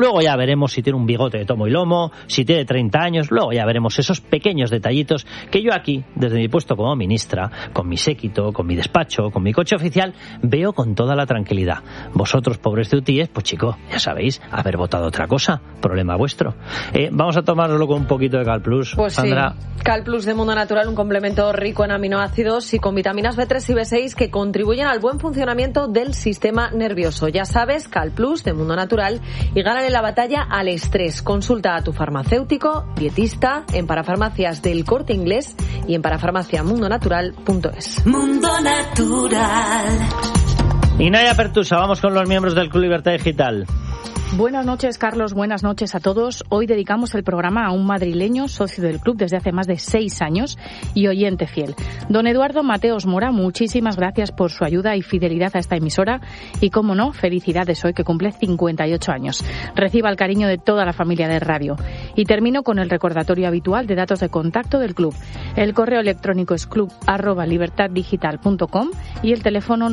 Luego ya veremos si tiene un bigote de tomo y lomo, si tiene 30 años, luego ya veremos esos pequeños detallitos que yo aquí, desde mi puesto como ministra, con mi séquito, con mi despacho, con mi coche oficial, veo con toda la tranquilidad. Vosotros, pobres ceutíes, pues chico, ya sabéis, haber votado otra cosa, problema vuestro. Vamos a tomárnoslo con un poquito de Cal Plus, pues Sandra. Sí. Cal Plus de Mundo Natural, un complemento rico en aminoácidos y con vitaminas B3 y B6 que contribuyen al buen funcionamiento del sistema nervioso. Ya sabes, Cal Plus de Mundo Natural, y gánale la batalla al estrés. Consulta a tu farmacéutico, dietista, en parafarmacias del Corte Inglés y en parafarmaciamundonatural.es. Mundo Natural. Y Naya Pertusa, vamos con los miembros del Club Libertad Digital. Buenas noches, Carlos. Buenas noches a todos. Hoy dedicamos el programa a un madrileño, socio del club desde hace más de 6 años y oyente fiel. Don Eduardo Mateos Mora, muchísimas gracias por su ayuda y fidelidad a esta emisora. Y, cómo no, felicidades hoy que cumple 58 años. Reciba el cariño de toda la familia de radio. Y termino con el recordatorio habitual de datos de contacto del club. El correo electrónico es club@libertaddigital.com y el teléfono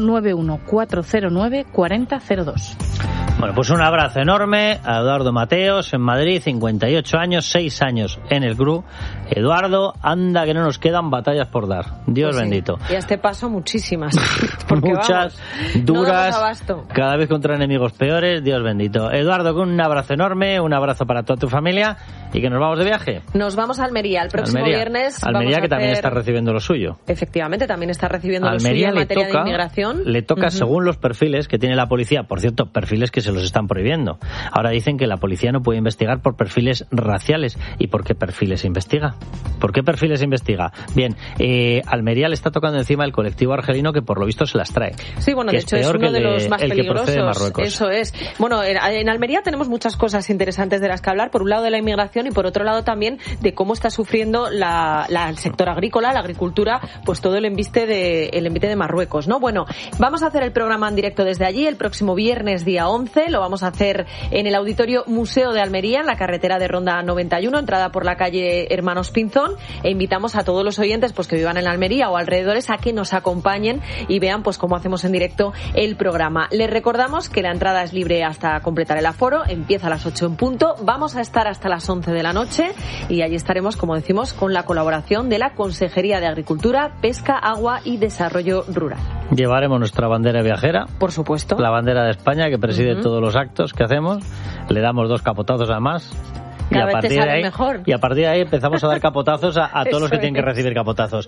914094002. Bueno, pues un abrazo enorme a Eduardo Mateos en Madrid, 58 años, 6 años en el club. Eduardo, anda que no nos quedan batallas por dar. Dios pues bendito. Sí. Y a este paso muchísimas. Muchas, vamos, duras, no cada vez contra enemigos peores. Dios bendito. Eduardo, con un abrazo enorme, un abrazo para toda tu familia y que nos vamos de viaje. Nos vamos a Almería el próximo viernes. Almería, que también está recibiendo lo suyo. Efectivamente, también está recibiendo Almería lo suyo en materia de inmigración. Le toca, según los perfiles que tiene la policía, por cierto, perfiles que se los están prohibiendo. Ahora dicen que la policía no puede investigar por perfiles raciales. ¿Y por qué perfiles investiga? ¿Por qué perfiles investiga? Bien, Almería le está tocando encima el colectivo argelino que por lo visto se las trae. Sí, bueno, de hecho es uno de los más peligrosos. Eso es. Bueno, en Almería tenemos muchas cosas interesantes de las que hablar. Por un lado de la inmigración y por otro lado también de cómo está sufriendo el sector agrícola, la agricultura, pues todo el envite de Marruecos, ¿no? Bueno, vamos a hacer el programa en directo desde allí el próximo viernes día 11. Lo vamos a hacer en el Auditorio Museo de Almería, en la carretera de Ronda 91, entrada por la calle Hermanos Pinzón, e invitamos a todos los oyentes pues que vivan en Almería o alrededores a que nos acompañen y vean pues cómo hacemos en directo el programa. Les recordamos que la entrada es libre hasta completar el aforo, empieza a las 8 en punto, vamos a estar hasta las 11 de la noche y allí estaremos, como decimos, con la colaboración de la Consejería de Agricultura, Pesca, Agua y Desarrollo Rural. Llevaremos nuestra bandera viajera. Por supuesto. La bandera de España que preside todos los actos que hacemos. Le damos 2 capotazos además. Y a partir de ahí empezamos a dar capotazos a todos los que tienen que recibir capotazos.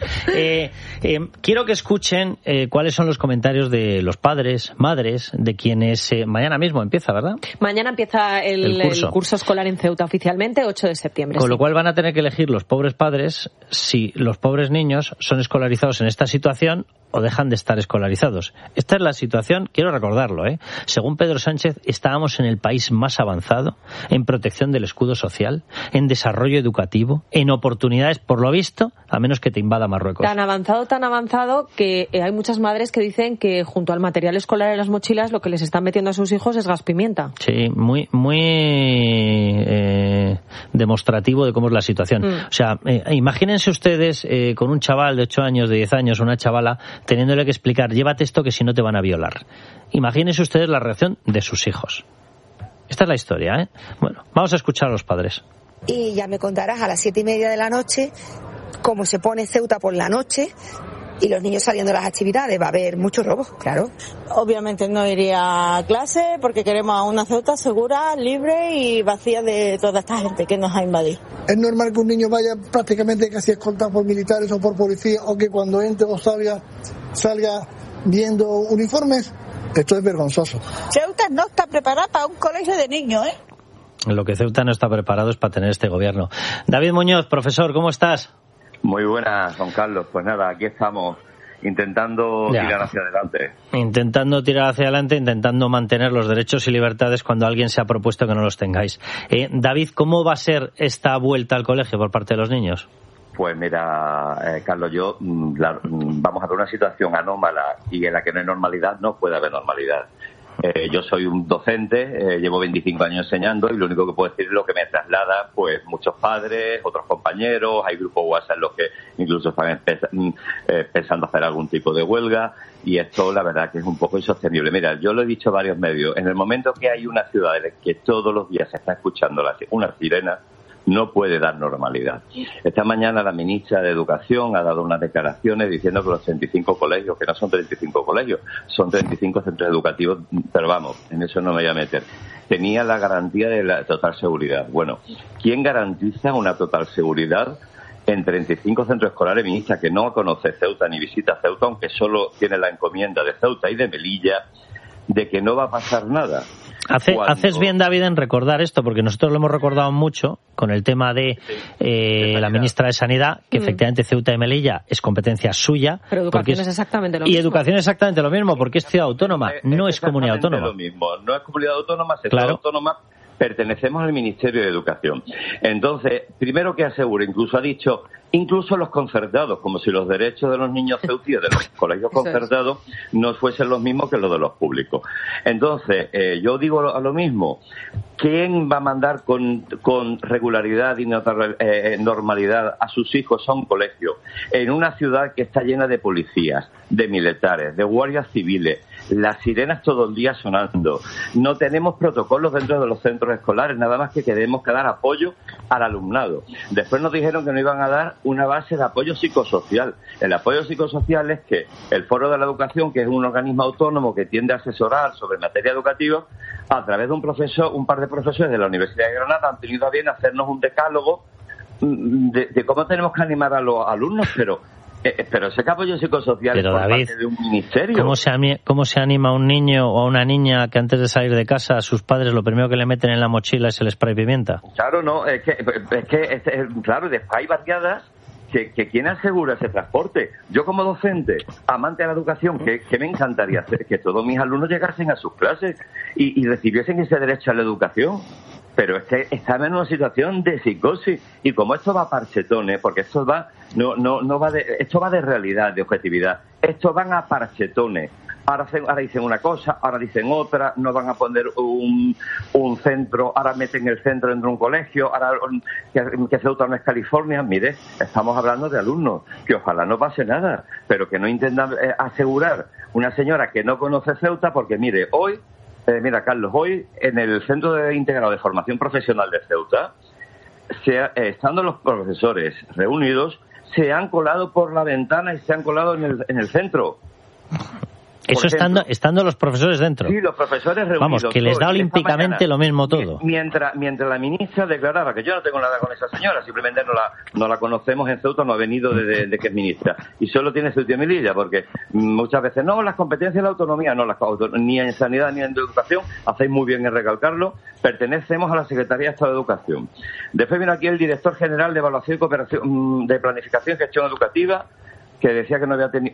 Quiero que escuchen cuáles son los comentarios de los padres, madres, de quienes mañana mismo empieza, ¿verdad? Mañana empieza el curso escolar en Ceuta oficialmente, 8 de septiembre. Con lo cual van a tener que elegir los pobres padres si los pobres niños son escolarizados en esta situación o dejan de estar escolarizados. Esta es la situación, quiero recordarlo, según Pedro Sánchez, estábamos en el país más avanzado en protección del escudo social, en desarrollo educativo, en oportunidades, por lo visto, a menos que te invada Marruecos. Tan avanzado que hay muchas madres que dicen que junto al material escolar en las mochilas lo que les están metiendo a sus hijos es gas pimienta. Sí, muy demostrativo de cómo es la situación. O sea, imagínense ustedes con un chaval de 8 años, de 10 años, una chavala, teniéndole que explicar, llévate esto que si no te van a violar. Imagínense ustedes la reacción de sus hijos. Esta es la historia, Bueno, vamos a escuchar a los padres. Y ya me contarás a las 7:30 de la noche cómo se pone Ceuta por la noche y los niños saliendo de las actividades. Va a haber muchos robos, claro. Obviamente no iría a clase porque queremos a una Ceuta segura, libre y vacía de toda esta gente que nos ha invadido. Es normal que un niño vaya prácticamente casi escoltado por militares o por policía, o que cuando entre o salga viendo uniformes. Esto es vergonzoso. Ceuta no está preparada para un colegio de niños, Lo que Ceuta no está preparado es para tener este gobierno. David Muñoz, profesor, ¿cómo estás? Muy buenas, don Carlos. Pues nada, aquí estamos intentando tirar hacia adelante. Intentando mantener los derechos y libertades cuando alguien se ha propuesto que no los tengáis. David, ¿cómo va a ser esta vuelta al colegio por parte de los niños? Pues mira, Carlos, vamos a ver una situación anómala y en la que no hay normalidad, no puede haber normalidad. Yo soy un docente, llevo 25 años enseñando y lo único que puedo decir es lo que me traslada pues muchos padres, otros compañeros, hay grupos WhatsApp en los que incluso están pensando hacer algún tipo de huelga y esto la verdad que es un poco insostenible. Mira, yo lo he dicho a varios medios, en el momento que hay una ciudad en la que todos los días se está escuchando una sirena, no puede dar normalidad. Esta mañana la ministra de Educación ha dado unas declaraciones diciendo que los 35 colegios, que no son 35 colegios, son 35 centros educativos, pero vamos, en eso no me voy a meter. Tenía la garantía de la total seguridad. Bueno, ¿quién garantiza una total seguridad en 35 centros escolares? Ministra, que no conoce Ceuta ni visita Ceuta, aunque solo tiene la encomienda de Ceuta y de Melilla, de que no va a pasar nada. Haces bien, David, en recordar esto, porque nosotros lo hemos recordado mucho con el tema de la ministra de Sanidad, que efectivamente Ceuta y Melilla es competencia suya. Pero educación es exactamente lo mismo. Y educación es exactamente lo mismo, porque es ciudad autónoma, no es comunidad autónoma. Lo mismo. No es comunidad autónoma, es ciudad autónoma. Pertenecemos al Ministerio de Educación. Entonces, primero que asegure, incluso ha dicho, incluso los concertados, como si los derechos de los niños ceutíes de los colegios concertados no fuesen los mismos que los de los públicos. Entonces, yo digo lo mismo, ¿quién va a mandar con regularidad y normalidad a sus hijos a un colegio en una ciudad que está llena de policías, de militares, de guardias civiles, las sirenas todo el día sonando? No tenemos protocolos dentro de los centros escolares, nada más que queremos dar apoyo al alumnado. Después nos dijeron que nos iban a dar una base de apoyo psicosocial. El apoyo psicosocial es que el Foro de la Educación, que es un organismo autónomo que tiende a asesorar sobre materia educativa, a través de un par de profesores de la Universidad de Granada han tenido a bien hacernos un decálogo de cómo tenemos que animar a los alumnos, pero ese apoyo psicosocial es por parte de un ministerio. ¿Cómo se anima a un niño o a una niña que antes de salir de casa a sus padres lo primero que le meten en la mochila es el spray pimienta? Claro, no, claro, después hay barriadas que ¿quién asegura ese transporte? Yo como docente, amante de la educación, que me encantaría hacer que todos mis alumnos llegasen a sus clases y recibiesen ese derecho a la educación. Pero estamos en una situación de psicosis y como esto va a parchetones, porque esto va esto va de realidad, de objetividad. Esto van a parchetones. Ahora dicen una cosa, ahora dicen otra, no van a poner un centro, ahora meten el centro dentro de un colegio, ahora que Ceuta no es California. Mire, estamos hablando de alumnos, que ojalá no pase nada, pero que no intentan asegurar una señora que no conoce Ceuta, porque mire, mira, Carlos, hoy en el Centro Integrado de Formación Profesional de Ceuta, estando los profesores reunidos, se han colado por la ventana y se han colado en el centro. Eso estando los profesores dentro. Sí, los profesores reunidos. Vamos, que les da olímpicamente lo mismo todo. Mientras la ministra declaraba que yo no tengo nada con esa señora, simplemente no la conocemos en Ceuta, no ha venido de que es ministra. Y solo tiene Ceuta y Melilla, porque muchas veces las competencias de la autonomía, ni en sanidad ni en educación, hacéis muy bien en recalcarlo, pertenecemos a la Secretaría de Estado de Educación. Después vino aquí el director general de Evaluación y Cooperación, de Planificación y Gestión Educativa, que decía que no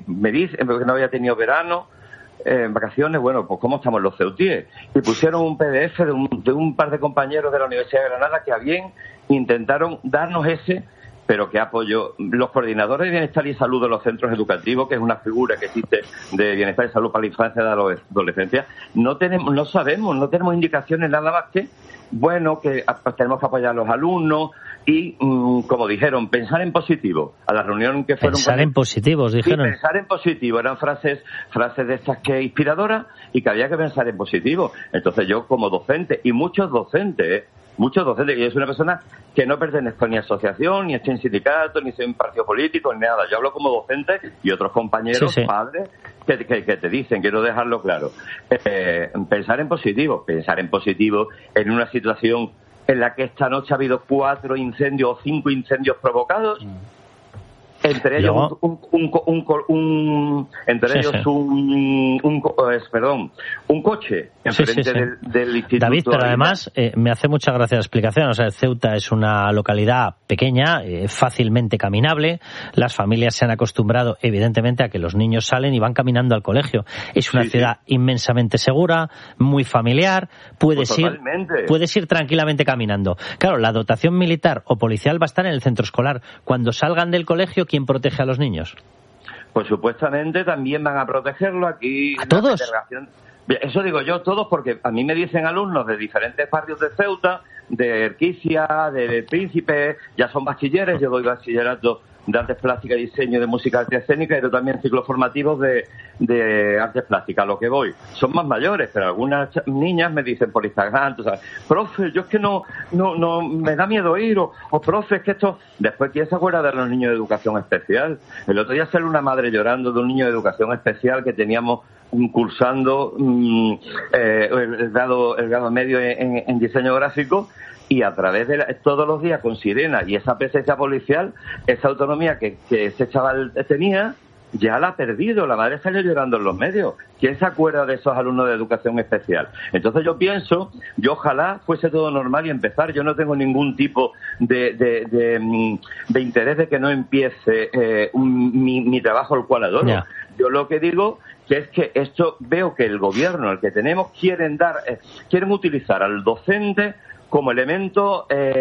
había tenido verano, vacaciones. Bueno, pues ¿cómo estamos los ceutíes? Y pusieron un PDF de un par de compañeros de la Universidad de Granada que a bien intentaron darnos pero que apoyó los coordinadores de Bienestar y Salud de los centros educativos, que es una figura que existe de Bienestar y Salud para la infancia y la adolescencia. No tenemos indicaciones nada más que, que tenemos que apoyar a los alumnos y, como dijeron, pensar en positivo. A la reunión que fueron... Pensar en positivos, dijeron. Sí, pensar en positivo. Eran frases de estas que inspiradoras y que había que pensar en positivo. Entonces yo, como docente, y muchos docentes, que yo soy una persona que no pertenezco ni a asociación, ni estoy en sindicato, ni soy en partido político, ni nada. Yo hablo como docente y otros compañeros, padres, que te dicen, quiero dejarlo claro. Pensar en positivo en una situación en la que esta noche ha habido 4 incendios o 5 incendios provocados. Entre ellos un coche enfrente del instituto. David, pero además me hace mucha gracia la explicación. O sea, Ceuta es una localidad pequeña, fácilmente caminable. Las familias se han acostumbrado, evidentemente, a que los niños salen y van caminando al colegio. Es una ciudad inmensamente segura, muy familiar. Puedes ir tranquilamente caminando. Claro, la dotación militar o policial va a estar en el centro escolar. Cuando salgan del colegio, ¿quién protege a los niños? Pues supuestamente también van a protegerlo aquí. ¿A todos? Eso digo yo, todos, porque a mí me dicen alumnos de diferentes barrios de Ceuta, de Erquicia, de Príncipe, ya son bachilleres, yo doy bachillerato de artes plásticas y diseño, de música, arte escénica, y yo también ciclos formativos de artes plásticas. Lo que voy, son más mayores, pero algunas niñas me dicen por Instagram, tú sabes, profe, yo es que no me da miedo ir, o profe, es que esto... Después, ¿quién se acuerda de los niños de educación especial? El otro día salió una madre llorando de un niño de educación especial que teníamos cursando el grado medio en diseño gráfico, y a través de todos los días con sirena y esa presencia policial, esa autonomía que ese chaval tenía, ya la ha perdido. La madre salió llorando en los medios. ¿Quién se acuerda de esos alumnos de educación especial? Entonces yo pienso, ojalá fuese todo normal y empezar. Yo no tengo ningún tipo de interés de que no empiece mi trabajo, el cual adoro. Yeah. Yo lo que digo que es que esto, veo que el gobierno, el que tenemos, quieren utilizar al docente como elemento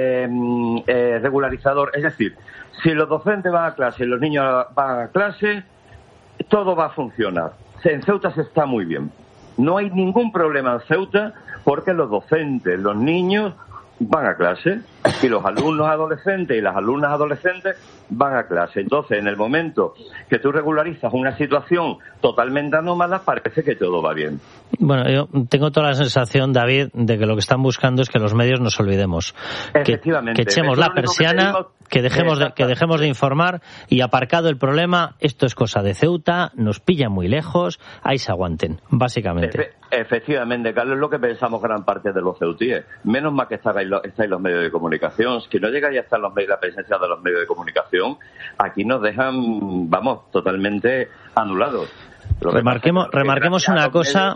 regularizador. Es decir, si los docentes van a clase y los niños van a clase, todo va a funcionar. En Ceuta se está muy bien. No hay ningún problema en Ceuta porque los docentes, los niños van a clase y los alumnos adolescentes y las alumnas adolescentes van a clase. Entonces, en el momento que tú regularizas una situación totalmente anómala, parece que todo va bien. Bueno, yo tengo toda la sensación, David, de que lo que están buscando es que los medios nos olvidemos. Efectivamente. Que echemos la persiana, que dejemos de informar, y aparcado el problema, esto es cosa de Ceuta, nos pilla muy lejos, ahí se aguanten, básicamente. Efectivamente, Carlos, es lo que pensamos gran parte de los ceutíes. Menos mal que estáis los medios de comunicación. Si no llegáis a estar la presencia de los medios de comunicación, aquí nos dejan, totalmente anulados. Remarquemos una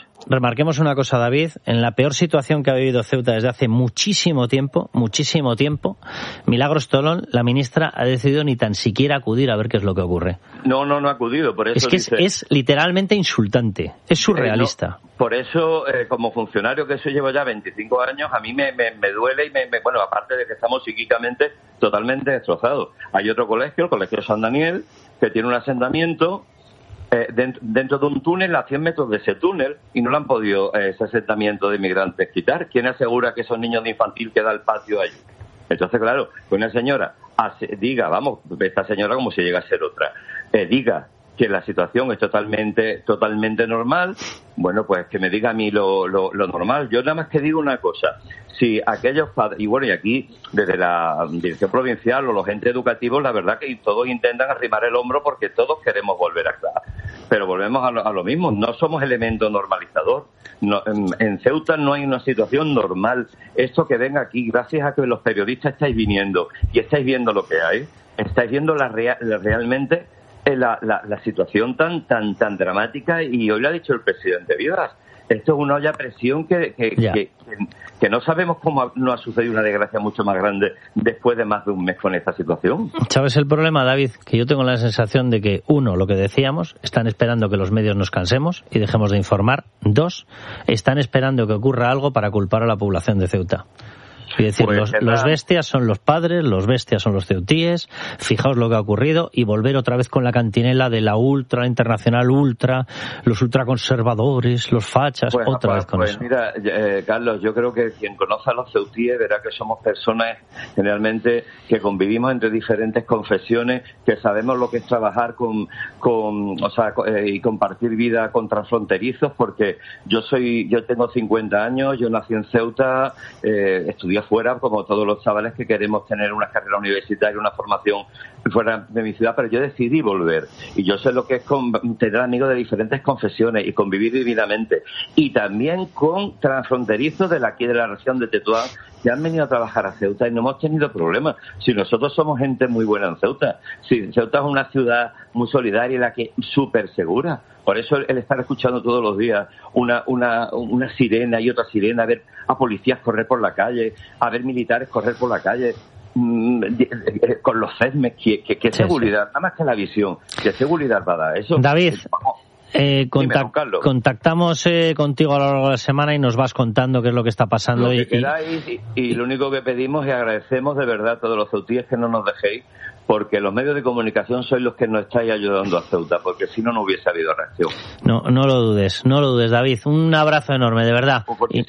cosa, David. En la peor situación que ha vivido Ceuta desde hace muchísimo tiempo, Milagros Tolón, la ministra, ha decidido ni tan siquiera acudir a ver qué es lo que ocurre. No ha acudido, por eso es literalmente insultante, es surrealista. Por eso, como funcionario que soy, llevo ya 25 años, a mí me duele y bueno, aparte de que estamos psíquicamente totalmente destrozados. Hay otro colegio, el Colegio San Daniel, que tiene un asentamiento dentro de un túnel a 100 metros de ese túnel, y no lo han podido ese asentamiento de inmigrantes quitar. ¿Quién asegura que esos niños de infantil queda el patio allí? Entonces, claro, que una señora diga, esta señora como si llega a ser otra, diga que la situación es totalmente normal, bueno, pues que me diga a mí lo normal. Yo nada más que digo una cosa, si aquellos padres, y aquí desde la dirección provincial o los entes educativos, la verdad que todos intentan arrimar el hombro porque todos queremos volver a clase, pero volvemos a lo mismo, no somos elemento normalizador. No, en Ceuta no hay una situación normal. Esto que venga aquí, gracias a que los periodistas estáis viniendo y estáis viendo lo que hay, estáis viendo realmente la situación tan dramática, y hoy lo ha dicho el presidente Vivas, esto es una olla a presión que no sabemos cómo no ha sucedido una desgracia mucho más grande después de más de un mes con esta situación. ¿Sabes el problema, David? Que yo tengo la sensación de que, uno, lo que decíamos, están esperando que los medios nos cansemos y dejemos de informar. Dos, están esperando que ocurra algo para culpar a la población de Ceuta. Y decir, los bestias son los padres, los bestias son los ceutíes, fijaos lo que ha ocurrido, y volver otra vez con la cantinela de la internacional ultra, los ultraconservadores, los fachas, otra vez con eso. Mira, Carlos, yo creo que quien conoce a los ceutíes verá que somos personas generalmente que convivimos entre diferentes confesiones, que sabemos lo que es trabajar y compartir vida con transfronterizos, porque yo tengo 50 años, yo nací en Ceuta, estudié fuera, como todos los chavales que queremos tener una carrera universitaria, una formación fuera de mi ciudad, pero yo decidí volver. Y yo sé lo que es tener amigos de diferentes confesiones y convivir divinamente. Y también con transfronterizos de aquí de la región de Tetuán, que han venido a trabajar a Ceuta y no hemos tenido problemas. Si nosotros somos gente muy buena en Ceuta. Si Ceuta es una ciudad muy solidaria y la que súper segura. Por eso el estar escuchando todos los días una sirena y otra sirena, a ver a policías correr por la calle, a ver militares correr por la calle, con los CESMES, ¿qué seguridad? Nada más que la visión, ¿qué seguridad va a dar eso? David, contactamos contigo a lo largo de la semana y nos vas contando qué es lo que está pasando. Lo que queráis, y lo único que pedimos y agradecemos de verdad a todos los ceutíes que no nos dejéis, porque los medios de comunicación sois los que nos estáis ayudando a Ceuta, porque si no, no hubiese habido reacción. No lo dudes, David. Un abrazo enorme, de verdad.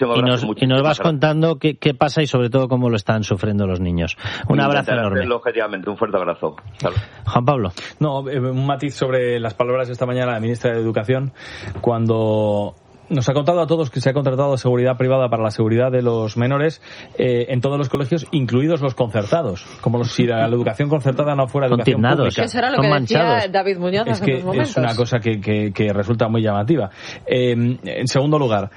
Y nos vas contando qué pasa y sobre todo cómo lo están sufriendo los niños. Un abrazo enorme. Objetivamente, un fuerte abrazo. Juan Pablo. No, un matiz sobre las palabras de esta mañana de la ministra de Educación, cuando nos ha contado a todos que se ha contratado seguridad privada para la seguridad de los menores en todos los colegios, incluidos los concertados, como si la educación concertada no fuera educación pública. Eso era lo que decía David Muñoz hace unos momentos. Es una cosa que resulta muy llamativa. En segundo lugar,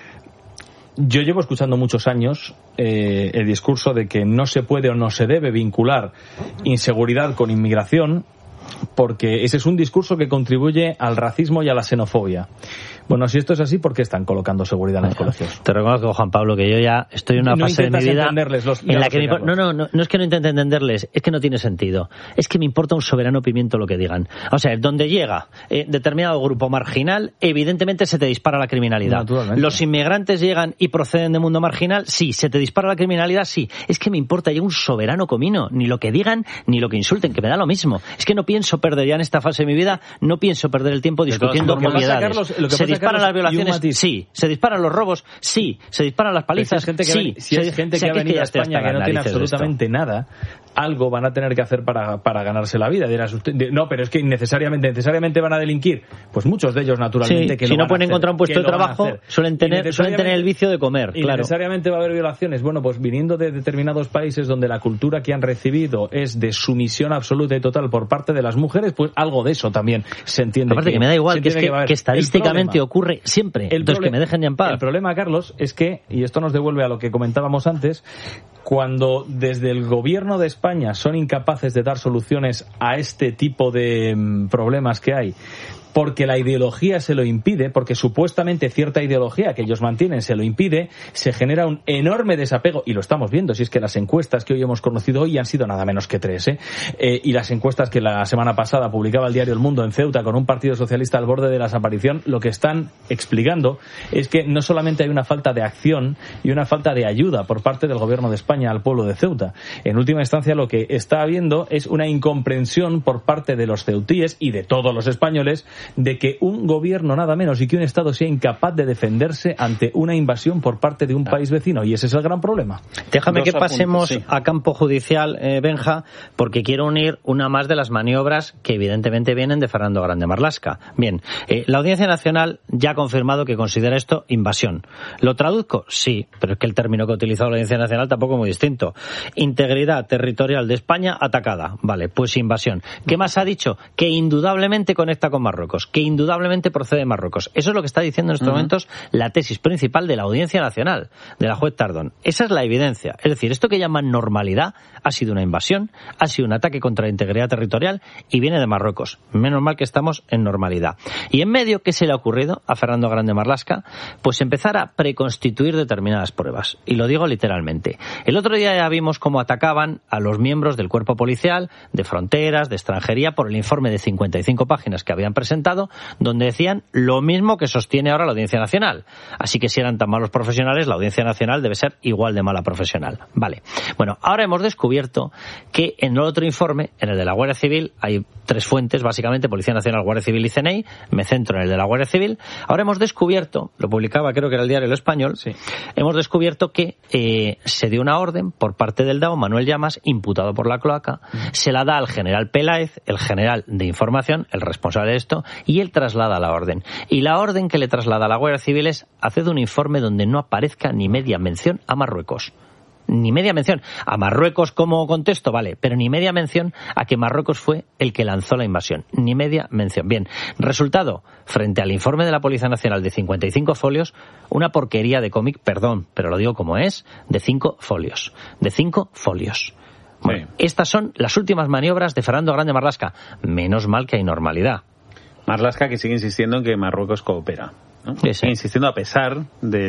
yo llevo escuchando muchos años el discurso de que no se puede o no se debe vincular inseguridad con inmigración, porque ese es un discurso que contribuye al racismo y a la xenofobia. Bueno, si esto es así, ¿por qué están colocando seguridad en los colegios? Te reconozco, Juan Pablo, que yo ya estoy en una fase de mi vida en la que no es que no intente entenderles, es que no tiene sentido. Es que me importa un soberano pimiento lo que digan. O sea, donde llega determinado grupo marginal, evidentemente se te dispara la criminalidad. Los inmigrantes llegan y proceden de mundo marginal, sí. Se te dispara la criminalidad, sí. Es que me importa ya un soberano comino, ni lo que digan, ni lo que insulten, que me da lo mismo. Es que no pienso perder ya en esta fase de mi vida, no pienso perder el tiempo discutiendo obviedades. Se disparan las violaciones, sí. Se disparan los robos, sí. Se disparan las palizas, sí. Si es gente que ha venido a España que no tiene absolutamente nada, algo van a tener que hacer para ganarse la vida. Dirás usted, no, pero es que necesariamente van a delinquir. Pues muchos de ellos, naturalmente, que si no pueden encontrar un puesto de trabajo, suelen tener el vicio de comer. Y necesariamente va a haber violaciones. Bueno, pues viniendo de determinados países donde la cultura que han recibido es de sumisión absoluta y total por parte de las mujeres, pues algo de eso también se entiende. Aparte que me da igual, que estadísticamente ocurre siempre. Entonces que me dejen ya en paz. El problema, Carlos, es que, y esto nos devuelve a lo que comentábamos antes, cuando desde el gobierno de España son incapaces de dar soluciones a este tipo de problemas que hay, porque la ideología se lo impide, porque supuestamente cierta ideología que ellos mantienen se lo impide, se genera un enorme desapego, y lo estamos viendo, si es que las encuestas que hoy hemos conocido hoy han sido nada menos que 3, y las encuestas que la semana pasada publicaba el diario El Mundo en Ceuta con un partido socialista al borde de la desaparición, lo que están explicando es que no solamente hay una falta de acción y una falta de ayuda por parte del gobierno de España al pueblo de Ceuta, en última instancia lo que está habiendo es una incomprensión por parte de los ceutíes y de todos los españoles de que un gobierno nada menos y que un Estado sea incapaz de defenderse ante una invasión por parte de un país vecino, y ese es el gran problema. Déjame que pasemos a campo judicial, Benja, porque quiero unir una más de las maniobras que evidentemente vienen de Fernando Grande Marlaska. Bien, la Audiencia Nacional ya ha confirmado que considera esto invasión. ¿Lo traduzco? Sí, pero es que el término que ha utilizado la Audiencia Nacional tampoco es muy distinto. Integridad territorial de España atacada. Vale, pues invasión. ¿Qué más ha dicho? Que indudablemente conecta con Marruecos, que indudablemente procede de Marruecos. Eso es lo que está diciendo en estos momentos la tesis principal de la Audiencia Nacional, de la juez Tardón. Esa es la evidencia. Es decir, esto que llaman normalidad ha sido una invasión, ha sido un ataque contra la integridad territorial y viene de Marruecos. Menos mal que estamos en normalidad. Y en medio, ¿qué se le ha ocurrido a Fernando Grande Marlaska? Pues empezar a preconstituir determinadas pruebas. Y lo digo literalmente. El otro día ya vimos cómo atacaban a los miembros del cuerpo policial, de fronteras, de extranjería, por el informe de 55 páginas que habían presentado, donde decían lo mismo que sostiene ahora la Audiencia Nacional. Así que si eran tan malos profesionales, la Audiencia Nacional debe ser igual de mala profesional. Vale. Bueno, ahora hemos descubierto que en el otro informe, en el de la Guardia Civil, hay 3 fuentes, básicamente, Policía Nacional, Guardia Civil y CNI. Me centro en el de la Guardia Civil. Ahora hemos descubierto, lo publicaba creo que era el diario El Español, sí. Hemos descubierto que se dio una orden por parte del DAO, Manuel Llamas, imputado por la cloaca, se la da al general Peláez, el general de información, el responsable de esto, y él traslada la orden. Y la orden que le traslada a la Guardia Civil es hacer un informe donde no aparezca ni media mención a Marruecos. Ni media mención. A Marruecos como contexto, vale, pero ni media mención a que Marruecos fue el que lanzó la invasión. Ni media mención. Bien, resultado, frente al informe de la Policía Nacional de 55 folios, una porquería de cómic, perdón, pero lo digo como es, de 5 folios. De 5 folios. Bueno, sí. Estas son las últimas maniobras de Fernando Grande Marlaska. Menos mal que hay normalidad. Marlaska que sigue insistiendo en que Marruecos coopera, ¿no? Sí. Sigue insistiendo a pesar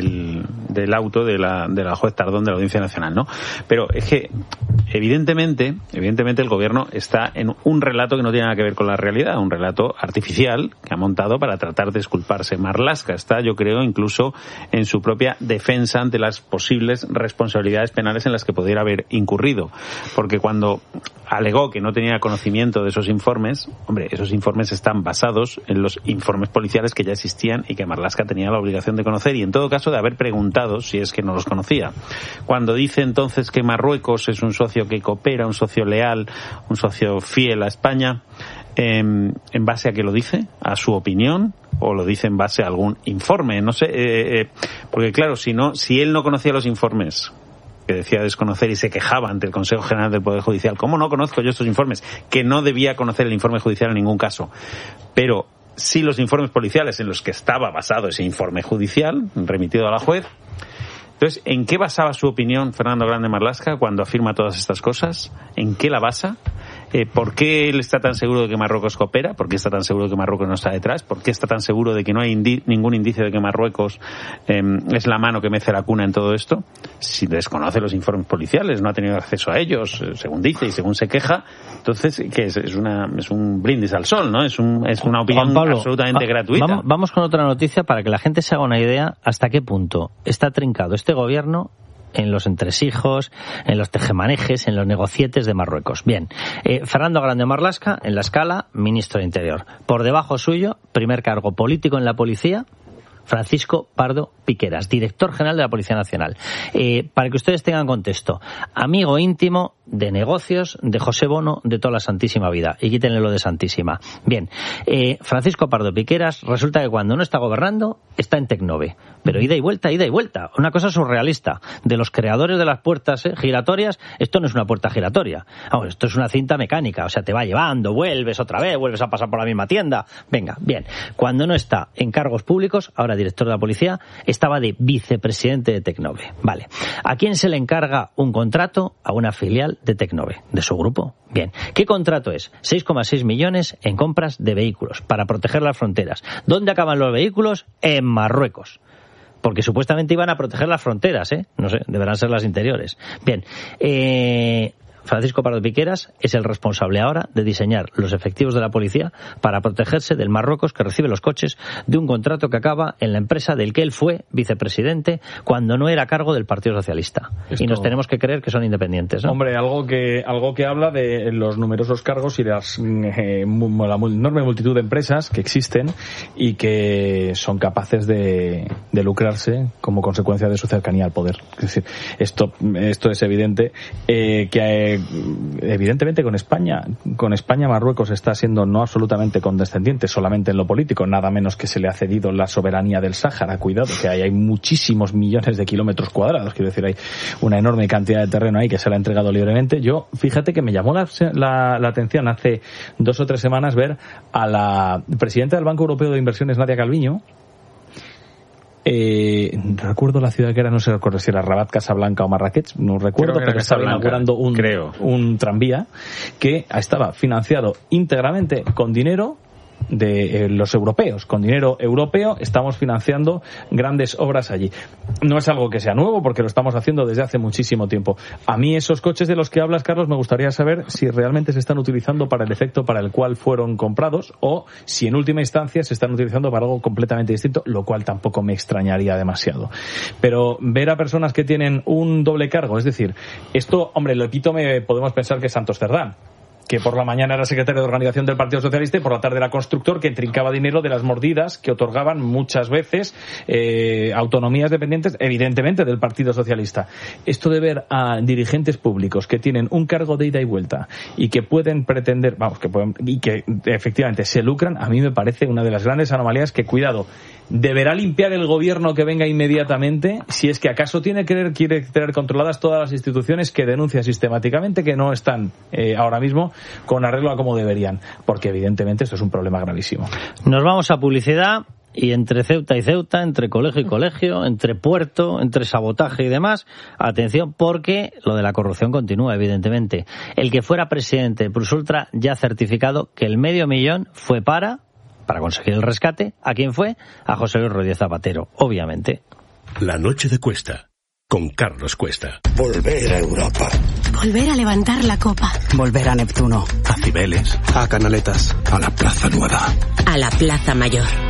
del auto de la juez Tardón de la Audiencia Nacional, ¿no? Pero es que evidentemente el gobierno está en un relato que no tiene nada que ver con la realidad, un relato artificial que ha montado para tratar de exculparse. Marlaska está, yo creo, incluso en su propia defensa ante las posibles responsabilidades penales en las que pudiera haber incurrido, porque cuando alegó que no tenía conocimiento de esos informes. Hombre, esos informes están basados en los informes policiales que ya existían y que Marlaska tenía la obligación de conocer y, en todo caso, de haber preguntado si es que no los conocía. Cuando dice entonces que Marruecos es un socio que coopera, un socio leal, un socio fiel a España, ¿en base a qué lo dice? ¿A su opinión? ¿O lo dice en base a algún informe? No sé, porque claro, si él no conocía los informes que decía desconocer y se quejaba ante el Consejo General del Poder Judicial, ¿cómo no conozco yo estos informes? Que no debía conocer el informe judicial en ningún caso, pero sí los informes policiales en los que estaba basado ese informe judicial remitido a la juez. Entonces, ¿en qué basaba su opinión Fernando Grande Marlaska cuando afirma todas estas cosas? ¿En qué la basa? ¿Por qué él está tan seguro de que Marruecos coopera? ¿Por qué está tan seguro de que Marruecos no está detrás? ¿Por qué está tan seguro de que no hay ningún indicio de que Marruecos es la mano que mece la cuna en todo esto? Si desconoce los informes policiales, no ha tenido acceso a ellos, según dice y según se queja, entonces, ¿qué es? Es un brindis al sol, ¿no? Es una opinión Pablo, absolutamente gratuita. Vamos con otra noticia para que la gente se haga una idea hasta qué punto está trincado este gobierno en los entresijos, en los tejemanejes, en los negocietes de Marruecos. Bien, Fernando Grande Marlaska, en la escala, ministro de Interior. Por debajo suyo, primer cargo político en la policía, Francisco Pardo Piqueras, director general de la Policía Nacional. Para que ustedes tengan contexto, amigo íntimo de negocios de José Bono de toda la santísima vida. Y quítenle lo de santísima. Bien, Francisco Pardo Piqueras resulta que cuando no está gobernando está en Tecnove. Pero ida y vuelta, ida y vuelta. Una cosa surrealista. De los creadores de las puertas giratorias, esto no es una puerta giratoria. Vamos, esto es una cinta mecánica. O sea, te va llevando, vuelves otra vez, vuelves a pasar por la misma tienda. Venga, bien. Cuando no está en cargos públicos, ahora director de la policía, estaba de vicepresidente de Tecnove. Vale. ¿A quién se le encarga un contrato? A una filial de Tecnove, de su grupo. Bien. ¿Qué contrato es? 6,6 millones en compras de vehículos para proteger las fronteras. ¿Dónde acaban los vehículos? En Marruecos. Porque supuestamente iban a proteger las fronteras, ¿eh? No sé, deberán ser las interiores. Bien. Francisco Pardo Piqueras es el responsable ahora de diseñar los efectivos de la policía para protegerse del Marruecos que recibe los coches de un contrato que acaba en la empresa del que él fue vicepresidente cuando no era a cargo del Partido Socialista. Y nos tenemos que creer que son independientes, ¿no? Hombre, algo que habla de los numerosos cargos y de la enorme multitud de empresas que existen y que son capaces de lucrarse como consecuencia de su cercanía al poder. Es decir, esto es evidente que evidentemente con España Marruecos está siendo no absolutamente condescendiente solamente en lo político, nada menos que se le ha cedido la soberanía del Sáhara. Cuidado, que hay muchísimos millones de kilómetros cuadrados, quiero decir, hay una enorme cantidad de terreno ahí que se le ha entregado libremente. Yo, fíjate que me llamó la atención hace 2 o 3 semanas ver a la presidenta del Banco Europeo de Inversiones, Nadia Calviño. Recuerdo la ciudad que era, no sé si era Rabat, Casablanca o Marrakech, no recuerdo, pero estaba inaugurando un tranvía que estaba financiado íntegramente con dinero de los europeos. Con dinero europeo estamos financiando grandes obras allí. No es algo que sea nuevo porque lo estamos haciendo desde hace muchísimo tiempo. A mí esos coches de los que hablas, Carlos, me gustaría saber si realmente se están utilizando para el efecto para el cual fueron comprados o si en última instancia se están utilizando para algo completamente distinto, lo cual tampoco me extrañaría demasiado. Pero ver a personas que tienen un doble cargo, es decir, esto, hombre, lo epítome podemos pensar que es Santos Cerdán, que por la mañana era secretario de organización del Partido Socialista y por la tarde era constructor que trincaba dinero de las mordidas que otorgaban muchas veces autonomías dependientes, evidentemente, del Partido Socialista. Esto de ver a dirigentes públicos que tienen un cargo de ida y vuelta y que pueden pretender, y que efectivamente se lucran, a mí me parece una de las grandes anomalías que, cuidado, deberá limpiar el gobierno que venga inmediatamente si es que acaso quiere tener controladas todas las instituciones que denuncia sistemáticamente que no están ahora mismo con arreglo a como deberían, porque evidentemente esto es un problema gravísimo. Nos vamos a publicidad y entre Ceuta y Ceuta, entre colegio y colegio, entre puerto, entre sabotaje y demás, atención porque lo de la corrupción continúa, evidentemente. El que fuera presidente de Plusultra ya ha certificado que el $500.000 fue para conseguir el rescate. ¿A quién fue? A José Luis Rodríguez Zapatero, obviamente. La noche de Cuesta, con Carlos Cuesta. Volver a Europa. Volver a levantar la copa. Volver a Neptuno. A Cibeles. A Canaletas. A la Plaza Nueva. A la Plaza Mayor.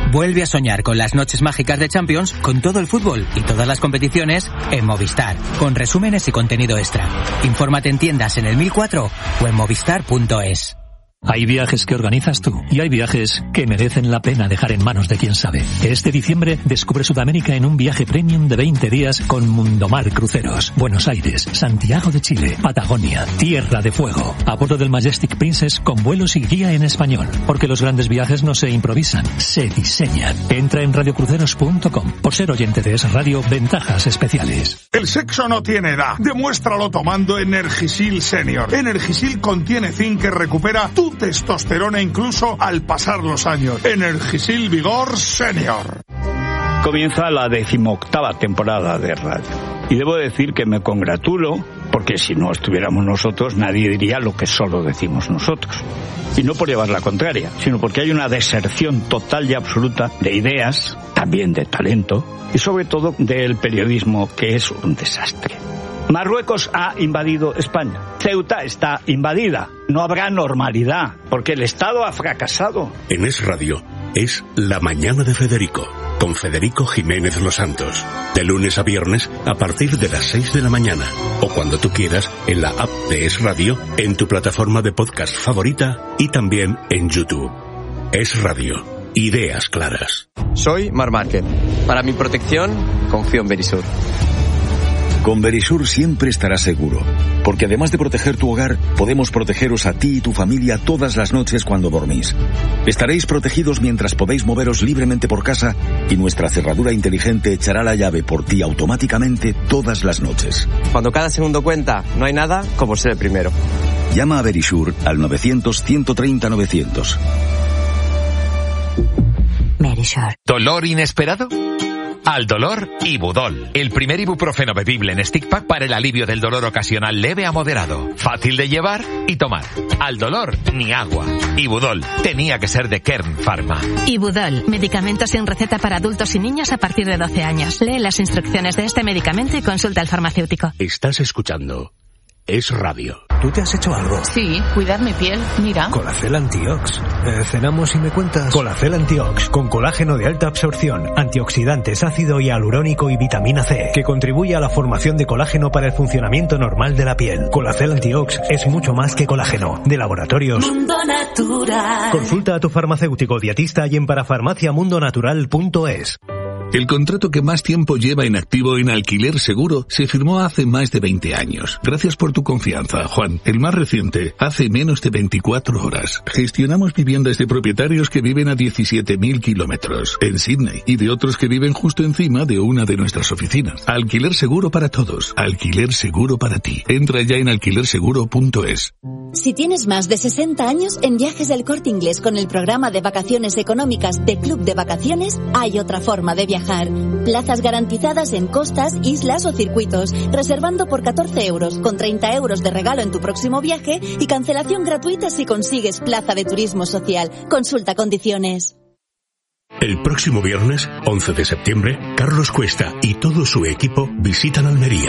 Vuelve a soñar con las noches mágicas de Champions, con todo el fútbol y todas las competiciones en Movistar, con resúmenes y contenido extra. Infórmate en tiendas en el 1004 o en movistar.es. Hay viajes que organizas tú y hay viajes que merecen la pena dejar en manos de quien sabe. Este diciembre descubre Sudamérica en un viaje premium de 20 días con Mundomar Cruceros. Buenos Aires, Santiago de Chile, Patagonia, Tierra de Fuego. A bordo del Majestic Princess con vuelos y guía en español. Porque los grandes viajes no se improvisan, se diseñan. Entra en radiocruceros.com. Por ser oyente de Es Radio, ventajas especiales. El sexo no tiene edad. Demuéstralo tomando Energisil Senior. Energisil contiene zinc que recupera tu testosterona incluso al pasar los años. Energisil Vigor Senior. Comienza la 18ª temporada de radio. Y debo decir que me congratulo, porque si no estuviéramos nosotros, nadie diría lo que solo decimos nosotros. Y no por llevar la contraria, sino porque hay una deserción total y absoluta de ideas, también de talento, y sobre todo del periodismo, que es un desastre. Marruecos ha invadido España. Ceuta está invadida. No habrá normalidad, porque el Estado ha fracasado. En Es Radio es La Mañana de Federico, con Federico Jiménez Los Santos. De lunes a viernes a partir de las 6 de la mañana. O cuando tú quieras en la app de Es Radio, en tu plataforma de podcast favorita y también en YouTube. Es Radio. Ideas claras. Soy Mar Márquez. Para mi protección, confío en Verisur. Con Verisur siempre estarás seguro, porque además de proteger tu hogar, podemos protegeros a ti y tu familia todas las noches cuando dormís. Estaréis protegidos mientras podéis moveros libremente por casa y nuestra cerradura inteligente echará la llave por ti automáticamente todas las noches. Cuando cada segundo cuenta, no hay nada como ser el primero. Llama a Verisur al 900-130-900. Verisur. ¿Dolor inesperado? Al dolor, Ibudol, el primer ibuprofeno bebible en stick pack para el alivio del dolor ocasional leve a moderado, fácil de llevar y tomar. Al dolor, ni agua. Ibudol, tenía que ser de Kern Pharma. Ibudol, medicamento sin receta para adultos y niños a partir de 12 años. Lee las instrucciones de este medicamento y consulta al farmacéutico. Estás escuchando Es Radio. ¿Tú te has hecho algo? Sí, cuidar mi piel, mira. Colacel Antiox. ¿Cenamos y me cuentas? Colacel Antiox, con colágeno de alta absorción, antioxidantes, ácido hialurónico y vitamina C, que contribuye a la formación de colágeno para el funcionamiento normal de la piel. Colacel Antiox es mucho más que colágeno. De Laboratorios Mundo Natural. Consulta a tu farmacéutico dietista y en parafarmaciamundonatural.es. El contrato que más tiempo lleva en activo en Alquiler Seguro se firmó hace más de 20 años. Gracias por tu confianza, Juan. El más reciente, hace menos de 24 horas. Gestionamos viviendas de propietarios que viven a 17.000 kilómetros en Sydney y de otros que viven justo encima de una de nuestras oficinas. Alquiler Seguro para todos. Alquiler Seguro para ti. Entra ya en alquilerseguro.es. Si tienes más de 60 años, en Viajes del Corte Inglés con el programa de vacaciones económicas de Club de Vacaciones, hay otra forma de viajar. Plazas garantizadas en costas, islas o circuitos, reservando por 14 euros, con 30 euros de regalo en tu próximo viaje y cancelación gratuita si consigues plaza de turismo social. Consulta condiciones. El próximo viernes, 11 de septiembre, Carlos Cuesta y todo su equipo visitan Almería.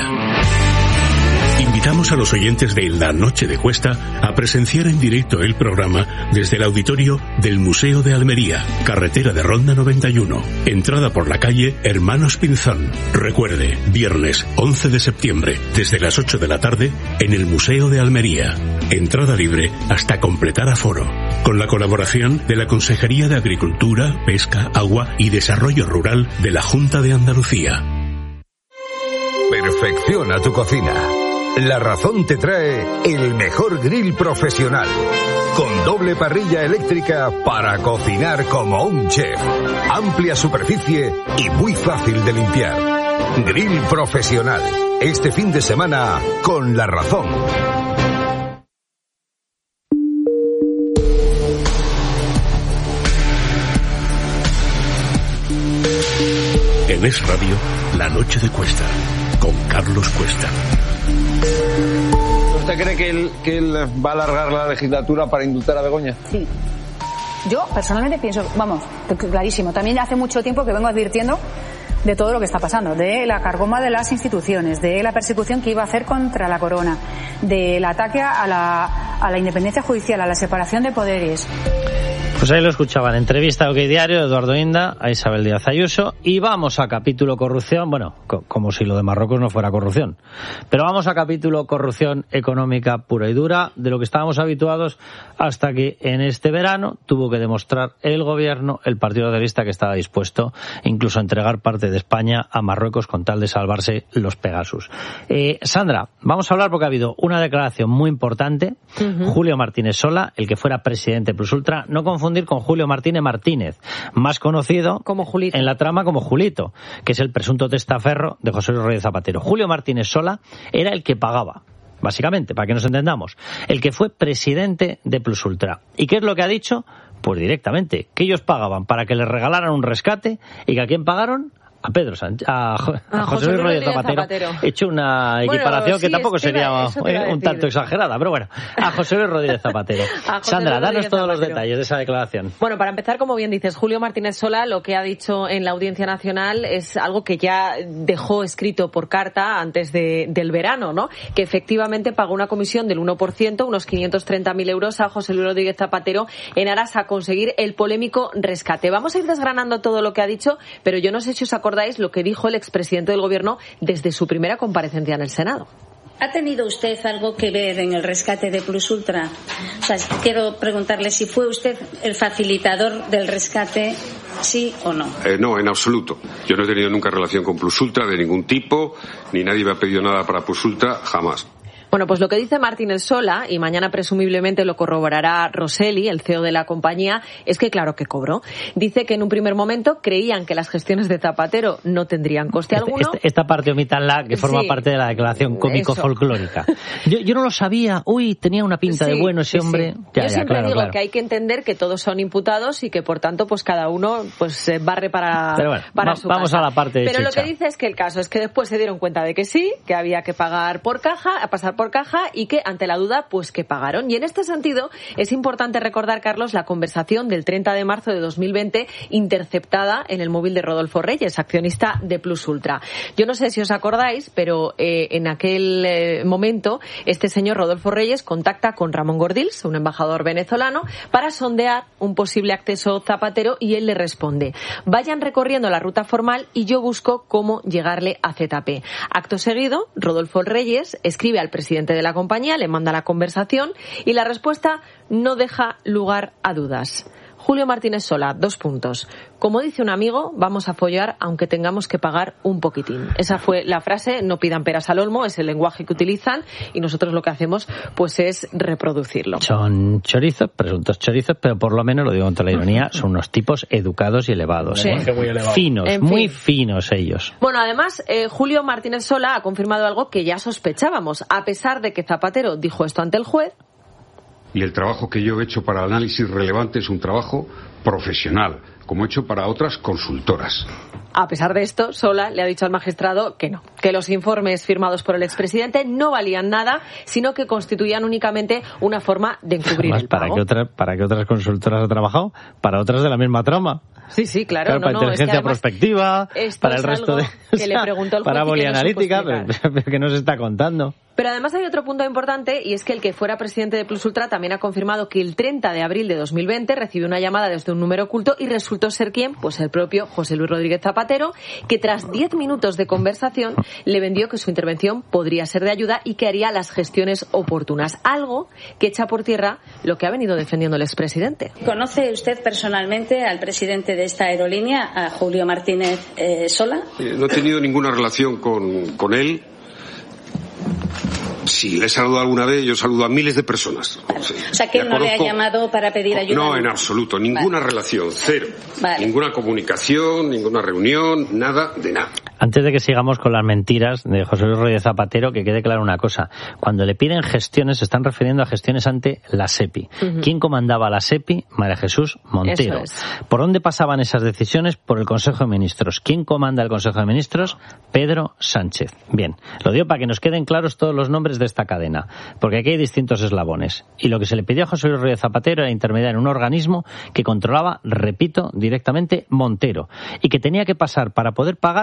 Invitamos a los oyentes de La Noche de Cuesta a presenciar en directo el programa desde el auditorio del Museo de Almería, carretera de Ronda 91, entrada por la calle Hermanos Pinzón. Recuerde, viernes 11 de septiembre, desde las 8 de la tarde, en el Museo de Almería. Entrada libre hasta completar aforo. Con la colaboración de la Consejería de Agricultura, Pesca, Agua y Desarrollo Rural de la Junta de Andalucía. Perfecciona tu cocina. La Razón te trae el mejor grill profesional, con doble parrilla eléctrica para cocinar como un chef, amplia superficie y muy fácil de limpiar. Grill profesional, este fin de semana con La Razón. En Es Radio, La Noche de Cuesta, con Carlos Cuesta. ¿Usted cree que él va a alargar la legislatura para indultar a Begoña? Sí. Yo personalmente pienso, vamos, clarísimo. También hace mucho tiempo que vengo advirtiendo de todo lo que está pasando, de la cargoma de las instituciones, de la persecución que iba a hacer contra la corona, del ataque a la independencia judicial, a la separación de poderes. Pues ahí lo escuchaban, entrevista a OK Diario, Eduardo Inda, a Isabel Díaz Ayuso, y vamos a capítulo corrupción, bueno, como si lo de Marruecos no fuera corrupción, pero vamos a capítulo corrupción económica pura y dura, de lo que estábamos habituados hasta que en este verano tuvo que demostrar el gobierno, el Partido Socialista, que estaba dispuesto incluso a entregar parte de España a Marruecos con tal de salvarse los Pegasus. Sandra, vamos a hablar porque ha habido una declaración muy importante. Julio Martínez Sola, el que fuera presidente Plus Ultra, no confundir con Julio Martínez, más conocido como Julito, en la trama como Julito, que es el presunto testaferro de José Luis Rodríguez Zapatero. Julio Martínez Sola era el que pagaba, básicamente, para que nos entendamos, el que fue presidente de Plus Ultra. ¿Y qué es lo que ha dicho? Pues directamente, que ellos pagaban para que les regalaran un rescate y que ¿a quién pagaron? A Pedro Sánchez, a José Luis Rodríguez Zapatero. He hecho una equiparación que tampoco sería un tanto exagerada, pero bueno, a José Luis Rodríguez Zapatero. Sandra, danos todos los detalles de esa declaración. Bueno, para empezar, como bien dices, Julio Martínez Sola lo que ha dicho en la Audiencia Nacional es algo que ya dejó escrito por carta antes del verano, ¿no? Que efectivamente pagó una comisión del 1%, unos 530.000 euros a José Luis Rodríguez Zapatero en aras a conseguir el polémico rescate. Vamos a ir desgranando todo lo que ha dicho, pero yo no sé si os acordáis lo que dijo el expresidente del Gobierno desde su primera comparecencia en el Senado. ¿Ha tenido usted algo que ver en el rescate de Plus Ultra? O sea, quiero preguntarle si fue usted el facilitador del rescate, sí o no. No, en absoluto. Yo no he tenido nunca relación con Plus Ultra de ningún tipo, ni nadie me ha pedido nada para Plus Ultra, jamás. Bueno, pues lo que dice Martínez Sola, y mañana presumiblemente lo corroborará Rosselli, el CEO de la compañía, es que claro que cobró. Dice que en un primer momento creían que las gestiones de Zapatero no tendrían coste alguno. Esta parte omítanla, que forma parte de la declaración cómico-folclórica. Yo no lo sabía. Uy, tenía una pinta de bueno ese hombre. Yo siempre digo que hay que entender que todos son imputados y que por tanto pues cada uno pues barre para su vamos casa. A la parte de Pero chicha. Lo que dice es que el caso es que después se dieron cuenta de que sí, que había que pagar por caja, a pasar por caja, y que ante la duda pues que pagaron. Y en este sentido es importante recordar, Carlos, la conversación del 30 de marzo de 2020 interceptada en el móvil de Rodolfo Reyes, accionista de Plus Ultra. Yo no sé si os acordáis, pero en aquel momento este señor Rodolfo Reyes contacta con Ramón Gordills, un embajador venezolano, para sondear un posible acceso Zapatero, y él le responde: vayan recorriendo la ruta formal y yo busco cómo llegarle a ZP. Acto seguido, Rodolfo Reyes escribe al presidente de la compañía, le manda la conversación y la respuesta no deja lugar a dudas. Julio Martínez Sola, 2 puntos. Como dice un amigo, vamos a follar aunque tengamos que pagar un poquitín. Esa fue la frase, no pidan peras al olmo, es el lenguaje que utilizan y nosotros lo que hacemos pues es reproducirlo. Son chorizos, presuntos chorizos, pero por lo menos, lo digo con toda la ironía, son unos tipos educados y elevados. Sí. Muy finos, muy finos ellos. Bueno, además, Julio Martínez Sola ha confirmado algo que ya sospechábamos. A pesar de que Zapatero dijo esto ante el juez, y el trabajo que yo he hecho para análisis relevante es un trabajo profesional, como he hecho para otras consultoras. A pesar de esto, Sola le ha dicho al magistrado que no, que los informes firmados por el expresidente no valían nada, sino que constituían únicamente una forma de encubrir el pago. ¿Para qué otras consultoras ha trabajado? Para otras de la misma trama. Sí, claro. Para inteligencia prospectiva, para el resto de... que le preguntó el juez para y que polianalítica, no supo pero que no se está contando. Pero además hay otro punto importante, y es que el que fuera presidente de Plus Ultra también ha confirmado que el 30 de abril de 2020 recibió una llamada desde un número oculto y resultó ser ¿quién? Pues el propio José Luis Rodríguez Zapatero, que tras 10 minutos de conversación le vendió que su intervención podría ser de ayuda y que haría las gestiones oportunas. Algo que echa por tierra lo que ha venido defendiendo el expresidente. ¿Conoce usted personalmente al presidente de esta aerolínea, a Julio Martínez Sola? No he tenido ninguna relación con él. Sí, le he saludado alguna vez, yo saludo a miles de personas. Vale. Sí. O sea, que él no le ha llamado para pedir ayuda. No, en absoluto, ninguna relación, cero. Ninguna comunicación, ninguna reunión, nada de nada. Antes de que sigamos con las mentiras de José Luis Rodríguez Zapatero, que quede clara una cosa. Cuando le piden gestiones, se están refiriendo a gestiones ante la SEPI. ¿Quién comandaba la SEPI? María Jesús Montero. ¿Por dónde pasaban esas decisiones? Por el Consejo de Ministros. ¿Quién comanda el Consejo de Ministros? Pedro Sánchez. Bien, lo digo para que nos queden claros todos los nombres de esta cadena, porque aquí hay distintos eslabones. Y lo que se le pidió a José Luis Rodríguez Zapatero era intermediar en un organismo que controlaba, repito, directamente Montero, y que tenía que pasar para poder pagar por la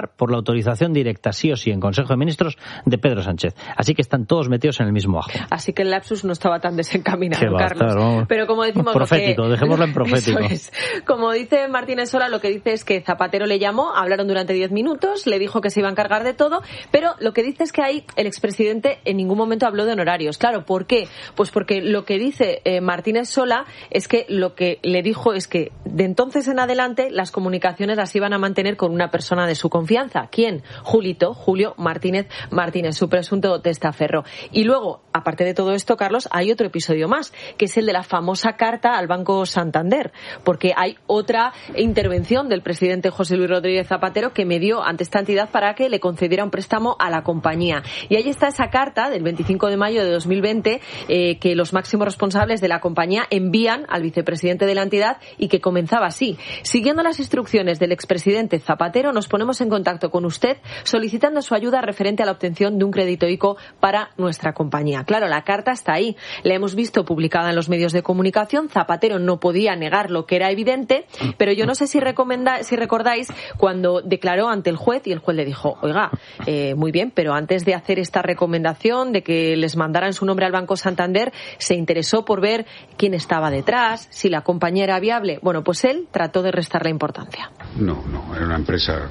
autorización directa, sí o sí, en Consejo de Ministros de Pedro Sánchez. Así que están todos metidos en el mismo ajo. Así que el lapsus no estaba tan desencaminado, Carlos. Claro. Pero como decimos... Profético, dejémoslo en profético. Eso es. Como dice Martínez Sola, lo que dice es que Zapatero le llamó, hablaron durante 10 minutos, le dijo que se iba a encargar de todo, pero lo que dice es que ahí el expresidente en ningún momento habló de honorarios. Claro, ¿por qué? Pues porque lo que dice Martínez Sola es que lo que le dijo es que de entonces en adelante las comunicaciones las iban a mantener con una persona de su confianza. ¿Quién? Julio Martínez, su presunto testaferro. Y luego, aparte de todo esto, Carlos, hay otro episodio más, que es el de la famosa carta al Banco Santander, porque hay otra intervención del presidente José Luis Rodríguez Zapatero que medió ante esta entidad para que le concediera un préstamo a la compañía. Y ahí está esa carta del 25 de mayo de 2020 que los máximos responsables de la compañía envían al vicepresidente de la entidad y que comenzaba así: siguiendo las instrucciones del expresidente Zapatero, nos ponemos en contacto con usted solicitando su ayuda referente a la obtención de un crédito ICO para nuestra compañía. Claro, la carta está ahí, la hemos visto publicada en los medios de comunicación. Zapatero no podía negar lo que era evidente, pero yo no sé si recordáis cuando declaró ante el juez y el juez le dijo: oiga, muy bien, pero antes de hacer esta recomendación de que les mandaran su nombre al Banco Santander, se interesó por ver quién estaba detrás, si la compañía era viable. Bueno, pues él trató de restar la importancia. No, era una empresa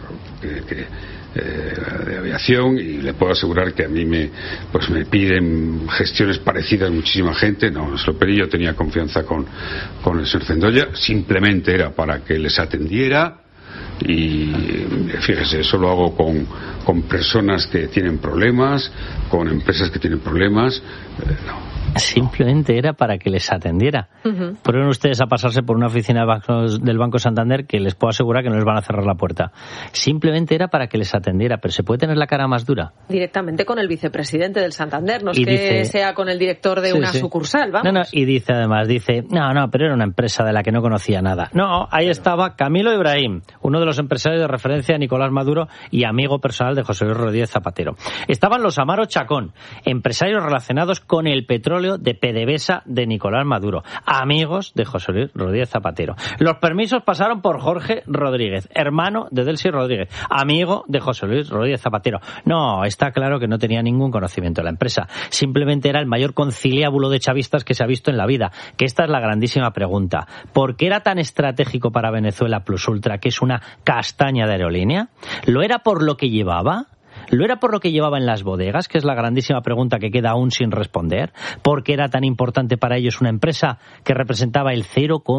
de aviación, y le puedo asegurar que a mí me piden gestiones parecidas muchísima gente. No se lo pedí, yo tenía confianza con el señor Zendoya, simplemente era para que les atendiera. Y fíjese, eso lo hago con personas que tienen problemas, con empresas que tienen problemas. No. Simplemente era para que les atendiera. Fueron ustedes a pasarse por una oficina del Banco Santander que les puedo asegurar que no les van a cerrar la puerta. Simplemente era para que les atendiera, pero se puede tener la cara más dura. Directamente con el vicepresidente del Santander, no es que sea con el director de una sucursal, vamos. No, y dice además, no, pero era una empresa de la que no conocía nada. No, ahí estaba Camilo Ibrahim, uno de los empresarios de referencia de Nicolás Maduro y amigo personal de José Luis Rodríguez Zapatero. Estaban los Amaro Chacón, empresarios relacionados con el petróleo de PDVSA de Nicolás Maduro, amigos de José Luis Rodríguez Zapatero. Los permisos pasaron por Jorge Rodríguez, hermano de Delcy Rodríguez, amigo de José Luis Rodríguez Zapatero. No, está claro que no tenía ningún conocimiento de la empresa. Simplemente era el mayor conciliábulo de chavistas que se ha visto en la vida. Que esta es la grandísima pregunta. ¿Por qué era tan estratégico para Venezuela Plus Ultra, que es una castaña de aerolínea? ¿Lo era por lo que llevaba? ¿Lo era por lo que llevaba en las bodegas? Que es la grandísima pregunta que queda aún sin responder. ¿Por qué era tan importante para ellos una empresa que representaba el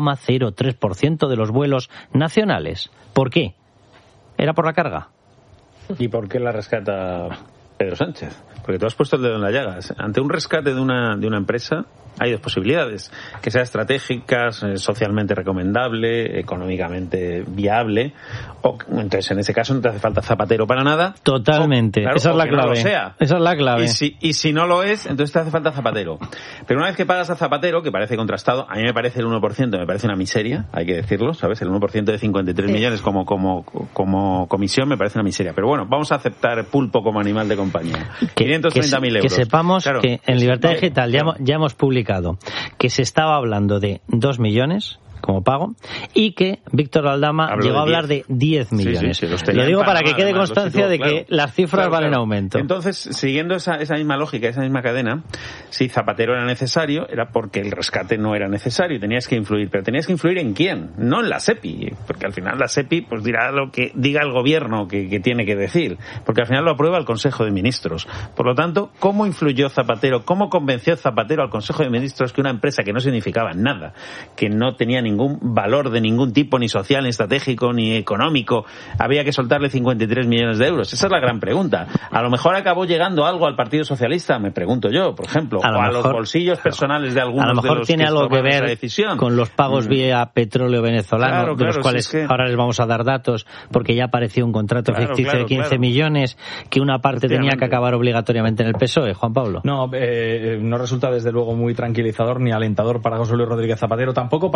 0,03% de los vuelos nacionales? ¿Por qué? ¿Era por la carga? ¿Y por qué la rescata Pedro Sánchez? Porque tú has puesto el dedo en la llaga. Ante un rescate de una empresa hay dos posibilidades: que sea estratégica, socialmente recomendable, económicamente viable, o entonces en ese caso no te hace falta Zapatero para nada. Totalmente, claro, esa es la clave. No lo sea. Esa es la clave. Y si no lo es, entonces te hace falta Zapatero. Pero una vez que pagas a Zapatero, que parece contrastado, a mí me parece el 1%, me parece una miseria, hay que decirlo, ¿sabes? El 1% de 53 millones como comisión me parece una miseria. Pero bueno, vamos a aceptar pulpo como animal de compañía. 530.000 euros. Que sepamos, claro, que en Libertad Digital ya hemos publicado que se estaba hablando de 2 millones como pago, y que Víctor Aldama llegó a hablar de 10 millones. Sí, lo digo para que quede constancia de que las cifras van en aumento. Entonces, siguiendo esa misma lógica, esa misma cadena, si Zapatero era necesario, era porque el rescate no era necesario y tenías que influir. Pero tenías que influir ¿en quién? No en la SEPI, porque al final la SEPI pues dirá lo que diga el gobierno que tiene que decir, porque al final lo aprueba el Consejo de Ministros. Por lo tanto, ¿cómo influyó Zapatero? ¿Cómo convenció Zapatero al Consejo de Ministros que una empresa que no significaba nada, que no tenía ningún valor de ningún tipo, ni social, ni estratégico, ni económico, había que soltarle 53 millones de euros? Esa es la gran pregunta. A lo mejor acabó llegando algo al Partido Socialista, me pregunto yo, por ejemplo, a los bolsillos personales de algunos de los que a lo mejor tiene algo que ver con los pagos vía petróleo venezolano, de los cuales ahora les vamos a dar datos, porque ya apareció un contrato ficticio de 15 millones que una parte tenía que acabar obligatoriamente en el PSOE. Juan Pablo. No resulta desde luego muy tranquilizador ni alentador para José Luis Rodríguez Zapatero, tampoco para María Jesús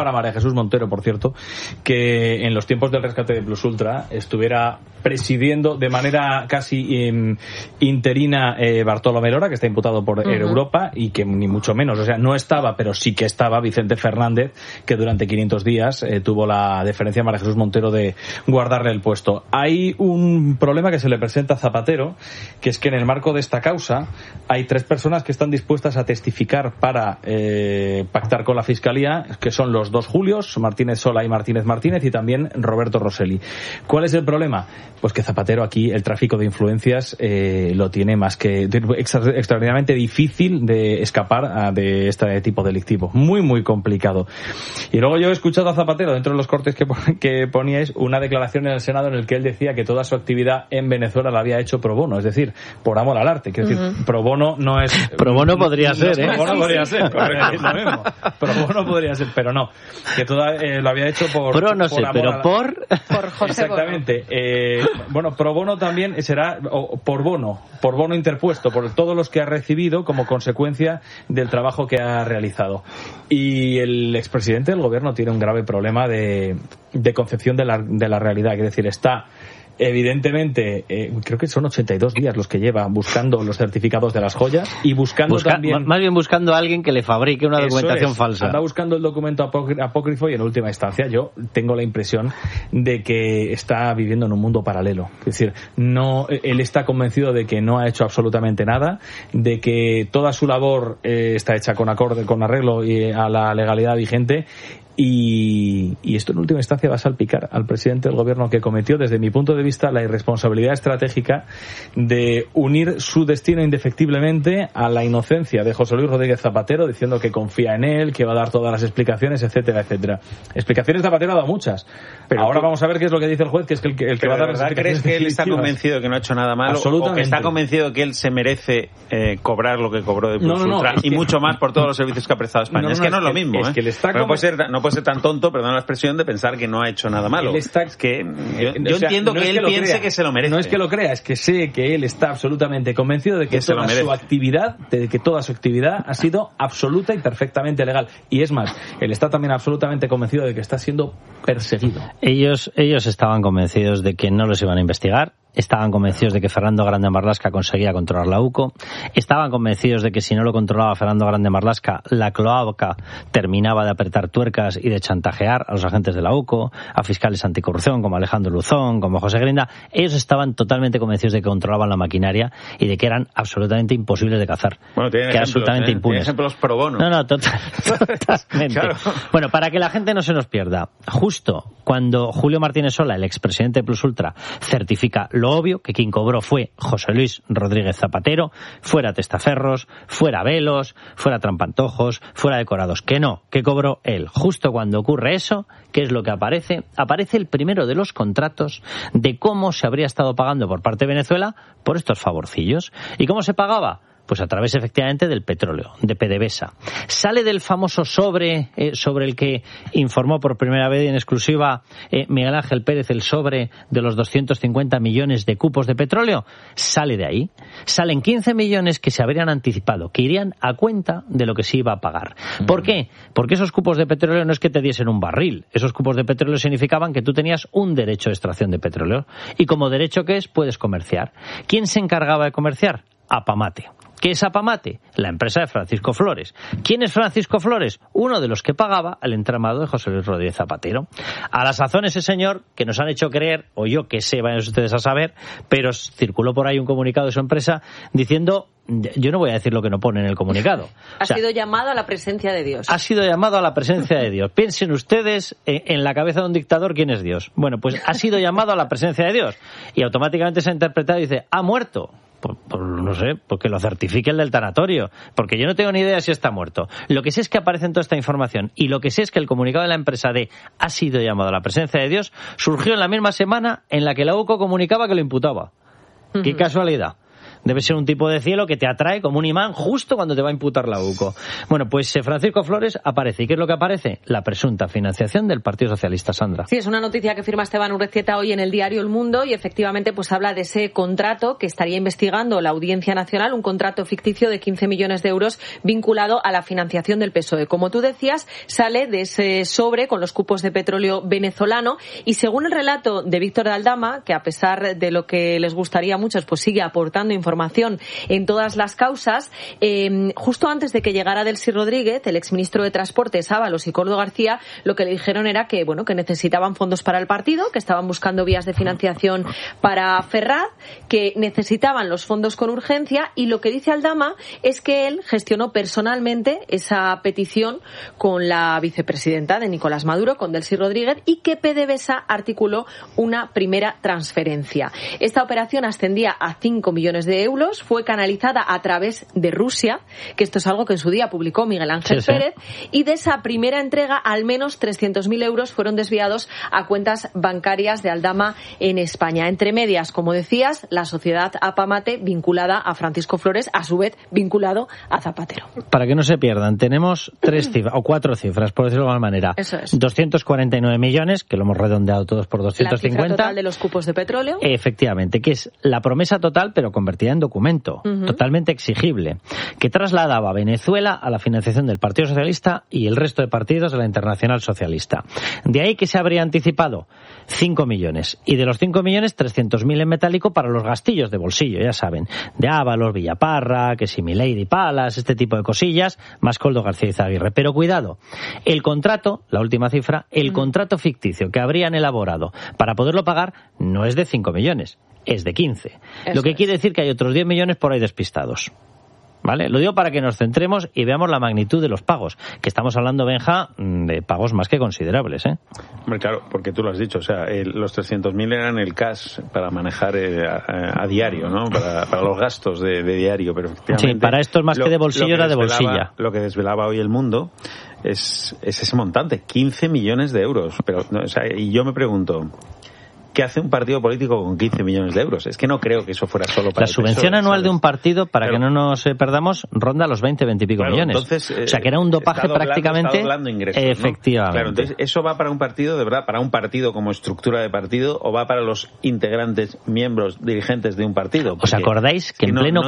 Jesús Montero, por cierto, que en los tiempos del rescate de Plus Ultra estuviera presidiendo de manera casi interina Bartolomé Lora, que está imputado por Europa, y que ni mucho menos, o sea, no estaba, pero sí que estaba Vicente Fernández, que durante 500 días tuvo la deferencia a María Jesús Montero de guardarle el puesto. Hay un problema que se le presenta a Zapatero, que es que en el marco de esta causa hay 3 personas que están dispuestas a testificar para pactar con la Fiscalía, que son los 2 Julios, Martínez Sola y Martínez Martínez, y también Roberto Rosselli. ¿Cuál es el problema? Pues que Zapatero aquí, el tráfico de influencias lo tiene más que extraordinariamente difícil de escapar de este tipo delictivo. Muy, muy complicado. Y luego yo he escuchado a Zapatero, dentro de los cortes que poníais, una declaración en el Senado en el que él decía que toda su actividad en Venezuela la había hecho pro bono, es decir, por amor al arte. Quiero decir, pro bono no es... Pro bono podría ser, ¿eh? Pro bono podría ser, correcto. Pro bono podría ser, pero no. Que toda lo había hecho por... Pro no sé, pero por... Por José Exactamente. Bueno, pro bono también será por bono interpuesto, por todos los que ha recibido como consecuencia del trabajo que ha realizado. Y el expresidente del gobierno tiene un grave problema de concepción de la realidad, es decir, está evidentemente, creo que son 82 días los que lleva buscando los certificados de las joyas y buscando también... Más bien buscando a alguien que le fabrique una documentación falsa. Anda buscando el documento apócrifo y en última instancia yo tengo la impresión de que está viviendo en un mundo paralelo. Es decir, él está convencido de que no ha hecho absolutamente nada, de que toda su labor está hecha con arreglo a la legalidad vigente. Y esto en última instancia va a salpicar al presidente del gobierno, que cometió, desde mi punto de vista, la irresponsabilidad estratégica de unir su destino indefectiblemente a la inocencia de José Luis Rodríguez Zapatero, diciendo que confía en él, que va a dar todas las explicaciones, etcétera, etcétera. Explicaciones Zapatero ha dado muchas. Pero ahora vamos a ver qué es lo que dice el juez, que es que el que va a dar las explicaciones. ¿Crees que él está convencido de que no ha hecho nada malo? Absolutamente. ¿O que está convencido de que él se merece cobrar lo que cobró de Plus Ultra y mucho más por todos los servicios que ha prestado a España? Es que no es lo mismo. Es que le está no puede ser tan tonto, perdón la expresión, de pensar que no ha hecho nada malo. Yo entiendo que él piense que se lo merece. No es que lo crea, es que sé que él está absolutamente convencido de que toda su actividad ha sido absoluta y perfectamente legal. Y es más, él está también absolutamente convencido de que está siendo perseguido. Ellos estaban convencidos de que no los iban a investigar. Estaban convencidos de que Fernando Grande Marlaska conseguía controlar la UCO. Estaban convencidos de que si no lo controlaba Fernando Grande Marlaska, la cloaca terminaba de apretar tuercas y de chantajear a los agentes de la UCO, a fiscales anticorrupción como Alejandro Luzón, como José Grinda. Ellos estaban totalmente convencidos de que controlaban la maquinaria y de que eran absolutamente imposibles de cazar. Bueno, tienen que eran absolutamente impunes. Ejemplos pro bono. No, totalmente. Claro. Bueno, para que la gente no se nos pierda, justo cuando Julio Martínez Sola, el expresidente de Plus Ultra, certifica lo obvio, que quien cobró fue José Luis Rodríguez Zapatero, fuera testaferros, fuera velos, fuera trampantojos, fuera decorados, que cobró él. Justo cuando ocurre eso, ¿qué es lo que aparece? Aparece el primero de los contratos de cómo se habría estado pagando por parte de Venezuela por estos favorcillos. ¿Y cómo se pagaba? Pues a través, efectivamente, del petróleo, de PDVSA. Sale del famoso sobre el que informó por primera vez y en exclusiva Miguel Ángel Pérez, el sobre de los 250 millones de cupos de petróleo. Sale de ahí. Salen 15 millones que se habrían anticipado, que irían a cuenta de lo que se iba a pagar. ¿Por qué? Porque esos cupos de petróleo no es que te diesen un barril. Esos cupos de petróleo significaban que tú tenías un derecho de extracción de petróleo. Y como derecho que es, puedes comerciar. ¿Quién se encargaba de comerciar? Apamate. ¿Qué es Apamate? La empresa de Francisco Flores. ¿Quién es Francisco Flores? Uno de los que pagaba al entramado de José Luis Rodríguez Zapatero. A la sazón ese señor, que nos han hecho creer, o yo que sé, vayan ustedes a saber, pero circuló por ahí un comunicado de su empresa diciendo... Yo no voy a decir lo que no pone en el comunicado. Ha sido llamado a la presencia de Dios. Ha sido llamado a la presencia de Dios. Piensen ustedes en la cabeza de un dictador quién es Dios. Bueno, pues ha sido llamado a la presencia de Dios. Y automáticamente se ha interpretado y dice, ha muerto. No sé, porque lo certifique el del tanatorio, porque yo no tengo ni idea si está muerto. Lo que sé es que aparece en toda esta información y lo que sé es que el comunicado de la empresa de ha sido llamado a la presencia de Dios surgió en la misma semana en la que la UCO comunicaba que lo imputaba. Qué casualidad. Debe ser un tipo de cielo que te atrae como un imán justo cuando te va a imputar la UCO. Bueno, pues Francisco Flores aparece. ¿Y qué es lo que aparece? La presunta financiación del Partido Socialista, Sandra. Sí, es una noticia que firma Esteban Urrezieta hoy en el diario El Mundo y efectivamente pues habla de ese contrato que estaría investigando la Audiencia Nacional, un contrato ficticio de 15 millones de euros vinculado a la financiación del PSOE. Como tú decías, sale de ese sobre con los cupos de petróleo venezolano y según el relato de Víctor de Aldama, que a pesar de lo que les gustaría a muchos, pues sigue aportando información en todas las causas, justo antes de que llegara Delcy Rodríguez, el exministro de Transportes, Ábalos y Koldo García, lo que le dijeron era que, bueno, que necesitaban fondos para el partido, que estaban buscando vías de financiación para Ferraz, que necesitaban los fondos con urgencia y lo que dice Aldama es que él gestionó personalmente esa petición con la vicepresidenta de Nicolás Maduro, con Delcy Rodríguez, y que PDVSA articuló una primera transferencia. Esta operación ascendía a 5 millones de euros, fue canalizada a través de Rusia, que esto es algo que en su día publicó Miguel Ángel Pérez, y de esa primera entrega al menos 300.000 euros fueron desviados a cuentas bancarias de Aldama en España. Entre medias, como decías, la sociedad Apamate vinculada a Francisco Flores, a su vez vinculado a Zapatero. Para que no se pierdan, tenemos 3 cifras, o 4 cifras, por decirlo de alguna manera. Eso es. 249 millones, que lo hemos redondeado todos por 250. La cifra total de los cupos de petróleo. Efectivamente, que es la promesa total, pero convertida en documento, totalmente exigible, que trasladaba a Venezuela a la financiación del Partido Socialista y el resto de partidos de la Internacional Socialista. De ahí que se habría anticipado 5 millones. Y de los 5 millones, 300.000 en metálico para los gastillos de bolsillo, ya saben, de Ábalos, Villaparra, que si Milady Palas, este tipo de cosillas, más Koldo García Izaguirre. Pero cuidado, el contrato, la última cifra, el contrato ficticio que habrían elaborado para poderlo pagar no es de 5 millones, es de 15. Lo que quiere decir que hay otros 10 millones por ahí despistados. ¿Vale? Lo digo para que nos centremos y veamos la magnitud de los pagos, que estamos hablando, Benja, de pagos más que considerables, ¿eh? Hombre, claro, porque tú lo has dicho, o sea, los 300.000 eran el cash para manejar a diario, ¿no? Para los gastos de diario, pero efectivamente... Sí, para esto es más que de bolsillo, era de bolsilla. Lo que desvelaba hoy El Mundo es ese montante, 15 millones de euros. Pero, no, o sea, y yo me pregunto... ¿Qué hace un partido político con 15 millones de euros? Es que no creo que eso fuera solo para la subvención anual de un partido, para que no nos perdamos, ronda los 20 y pico millones. Entonces, o sea, que era un dopaje prácticamente... Está doblando ingresos, efectivamente. ¿no? Claro, entonces, ¿eso va para un partido, de verdad, para un partido como estructura de partido, o va para los integrantes, miembros, dirigentes de un partido? Porque ¿os acordáis que en pleno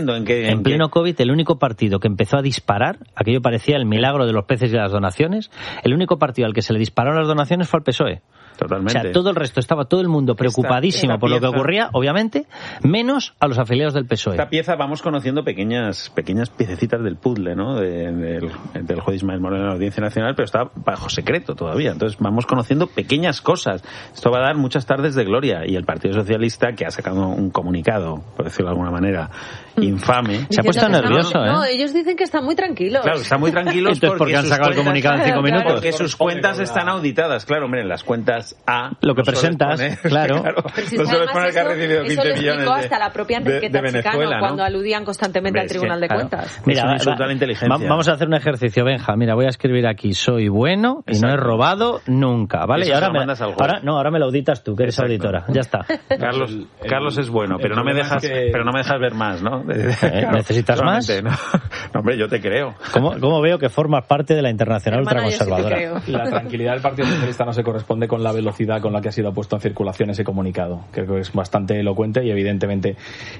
COVID, el único partido que empezó a disparar, aquello parecía el milagro de los peces y las donaciones, el único partido al que se le dispararon las donaciones fue al PSOE? Totalmente. O sea, todo el resto, estaba todo el mundo preocupadísimo por lo que ocurría, obviamente, menos a los afiliados del PSOE. Esta pieza vamos conociendo pequeñas piececitas del puzzle, ¿no? Del juez Ismael Moreno de la Audiencia Nacional, pero está bajo secreto todavía. Entonces vamos conociendo pequeñas cosas. Esto va a dar muchas tardes de gloria. Y el Partido Socialista, que ha sacado un comunicado, por decirlo de alguna manera, infame... Se ha puesto nervioso, ¿eh? No, ellos dicen que están muy tranquilos. Claro, están muy tranquilos porque han sacado el comunicado en 5 minutos. Porque sus cuentas están auditadas. Claro, hombre, en las cuentas A... Lo que presentas, claro. No sueles poner que ha recibido 15 millones hasta la propia Enriqueta Chicano, ¿no? Cuando aludían constantemente al Tribunal de Cuentas. Mira, es un insulto a la inteligencia. Vamos a hacer un ejercicio, Benja. Mira, voy a escribir aquí, soy bueno y no he robado nunca, ¿vale? Y ahora me lo auditas tú, que eres auditora. Ya está. Carlos es bueno, pero no me dejas ver más, ¿no? ¿Necesitas más? No, hombre, yo te creo. ¿Cómo veo que formas parte de la Internacional Ultraconservadora? La tranquilidad del Partido Socialista no se corresponde con la velocidad con la que ha sido puesto en circulación ese comunicado. Creo que es bastante elocuente y evidentemente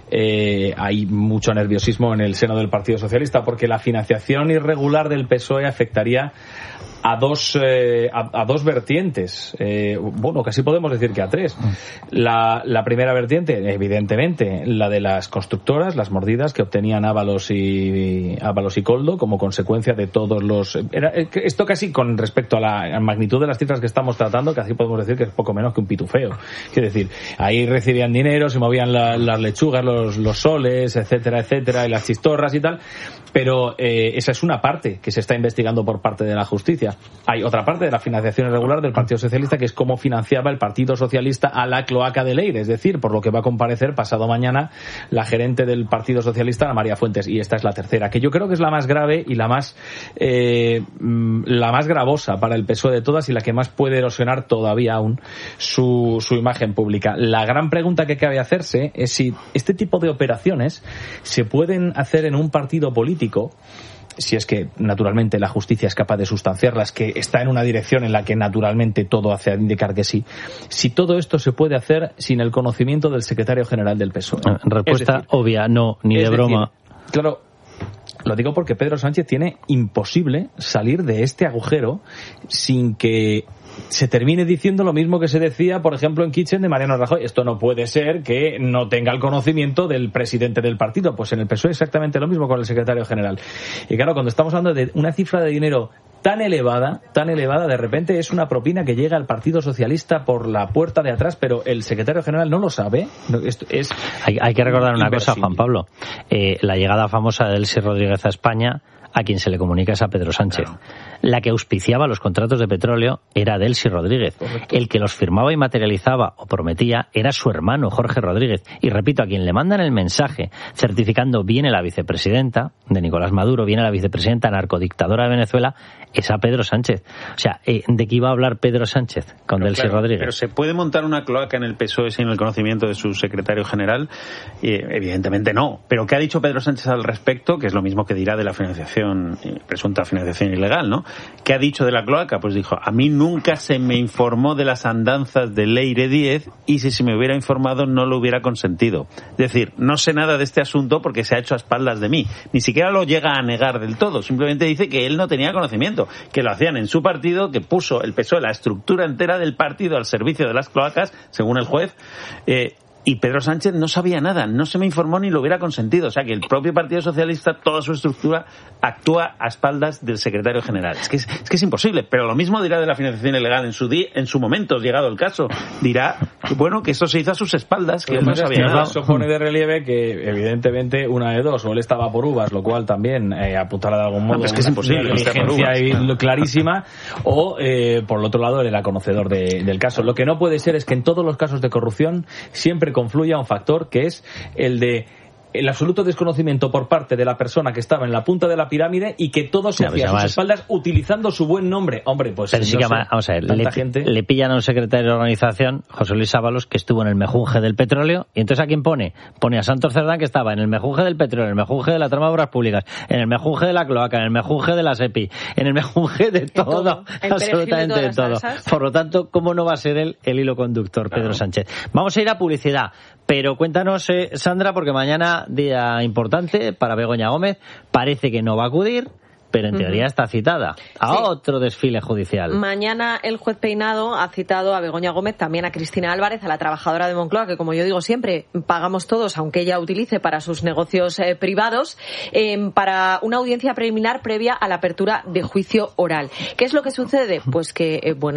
hay mucho nerviosismo en el seno del Partido Socialista porque la financiación irregular del PSOE afectaría a dos vertientes, bueno, casi podemos decir que a 3. La primera vertiente, evidentemente, la de las constructoras, las mordidas que obtenían Ábalos y Koldo como consecuencia de todos los... Esto casi con respecto a la magnitud de las cifras que estamos tratando, casi podemos decir que es poco menos que un pitufeo. Quiero decir, ahí recibían dinero, se movían las lechugas, los soles, etcétera, y las chistorras y tal, pero esa es una parte que se está investigando por parte de la justicia. justicia. Hay otra parte de la financiación irregular del Partido Socialista, que es cómo financiaba el Partido Socialista a la cloaca de Leire, es decir, por lo que va a comparecer pasado mañana la gerente del Partido Socialista, Ana María Fuentes, y esta es la tercera, que yo creo que es la más grave y la más gravosa para el PSOE de todas y la que más puede erosionar todavía aún su imagen pública. La gran pregunta que cabe hacerse es si este tipo de operaciones se pueden hacer en un partido político, si es que naturalmente la justicia es capaz de sustanciarlas, que está en una dirección en la que naturalmente todo hace indicar que sí, si todo esto se puede hacer sin el conocimiento del secretario general del PSOE. Respuesta obvia, no, ni de broma. Claro, lo digo porque Pedro Sánchez tiene imposible salir de este agujero sin que se termine diciendo lo mismo que se decía, por ejemplo, en Kitchen de Mariano Rajoy. Esto no puede ser que no tenga el conocimiento del presidente del partido. Pues en el PSOE exactamente lo mismo con el secretario general. Y claro, cuando estamos hablando de una cifra de dinero tan elevada, de repente es una propina que llega al Partido Socialista por la puerta de atrás, pero el secretario general no lo sabe. Hay que recordar una cosa, Juan Pablo. La llegada famosa de Delcy Rodríguez a España, a quien se le comunica es a Pedro Sánchez. Claro. La que auspiciaba los contratos de petróleo era Delcy Rodríguez. Correcto. El que los firmaba y materializaba o prometía era su hermano, Jorge Rodríguez. Y repito, a quien le mandan el mensaje certificando viene la vicepresidenta de Nicolás Maduro, viene la vicepresidenta narcodictadora de Venezuela, es a Pedro Sánchez. O sea, ¿de qué iba a hablar Pedro Sánchez con Delcy Rodríguez? Pero ¿se puede montar una cloaca en el PSOE sin el conocimiento de su secretario general? Evidentemente no. Pero ¿qué ha dicho Pedro Sánchez al respecto? Que es lo mismo que dirá de la financiación, presunta financiación ilegal, ¿no? ¿Qué ha dicho de la cloaca? Pues dijo, a mí nunca se me informó de las andanzas de Leire Díez y si se me hubiera informado no lo hubiera consentido. Es decir, no sé nada de este asunto porque se ha hecho a espaldas de mí. Ni siquiera lo llega a negar del todo. Simplemente dice que él no tenía conocimiento, que lo hacían en su partido, que puso el PSOE la estructura entera del partido al servicio de las cloacas, según el juez, y Pedro Sánchez no sabía nada, no se me informó ni lo hubiera consentido. O sea que el propio Partido Socialista, toda su estructura, actúa a espaldas del secretario general. Es que es imposible. Pero lo mismo dirá de la financiación ilegal en su momento, llegado el caso. Dirá, bueno, que esto se hizo a sus espaldas, que él no sabía nada. Eso pone de relieve que, evidentemente, una de dos, o él estaba por uvas, lo cual también apuntará de algún modo es que es imposible, una negligencia clarísima, o, por el otro lado, él era conocedor del caso. Lo que no puede ser es que en todos los casos de corrupción siempre confluya un factor que es el absoluto desconocimiento por parte de la persona que estaba en la punta de la pirámide y que todo se hacía a sus espaldas utilizando su buen nombre. Hombre, pues pero sí que vamos a ver, le pillan a un secretario de organización, José Luis Ábalos, que estuvo en el mejunje del petróleo, y entonces ¿a quién pone? Pone a Santos Cerdán, que estaba en el mejunje del petróleo, en el mejunje de la trama de obras públicas, en el mejunje de la cloaca, en el mejunje de la SEPI, en el mejunje de todo, absolutamente de todo. Por lo tanto, ¿cómo no va a ser él el hilo conductor, Pedro Sánchez? Vamos a ir a publicidad, pero cuéntanos, Sandra, porque mañana día importante para Begoña Gómez, parece que no va a acudir, pero en teoría está citada a otro desfile judicial. Mañana el juez Peinado ha citado a Begoña Gómez, también a Cristina Álvarez, a la trabajadora de Moncloa, que como yo digo siempre, pagamos todos, aunque ella utilice para sus negocios privados, para una audiencia preliminar previa a la apertura de juicio oral. ¿Qué es lo que sucede? Pues que,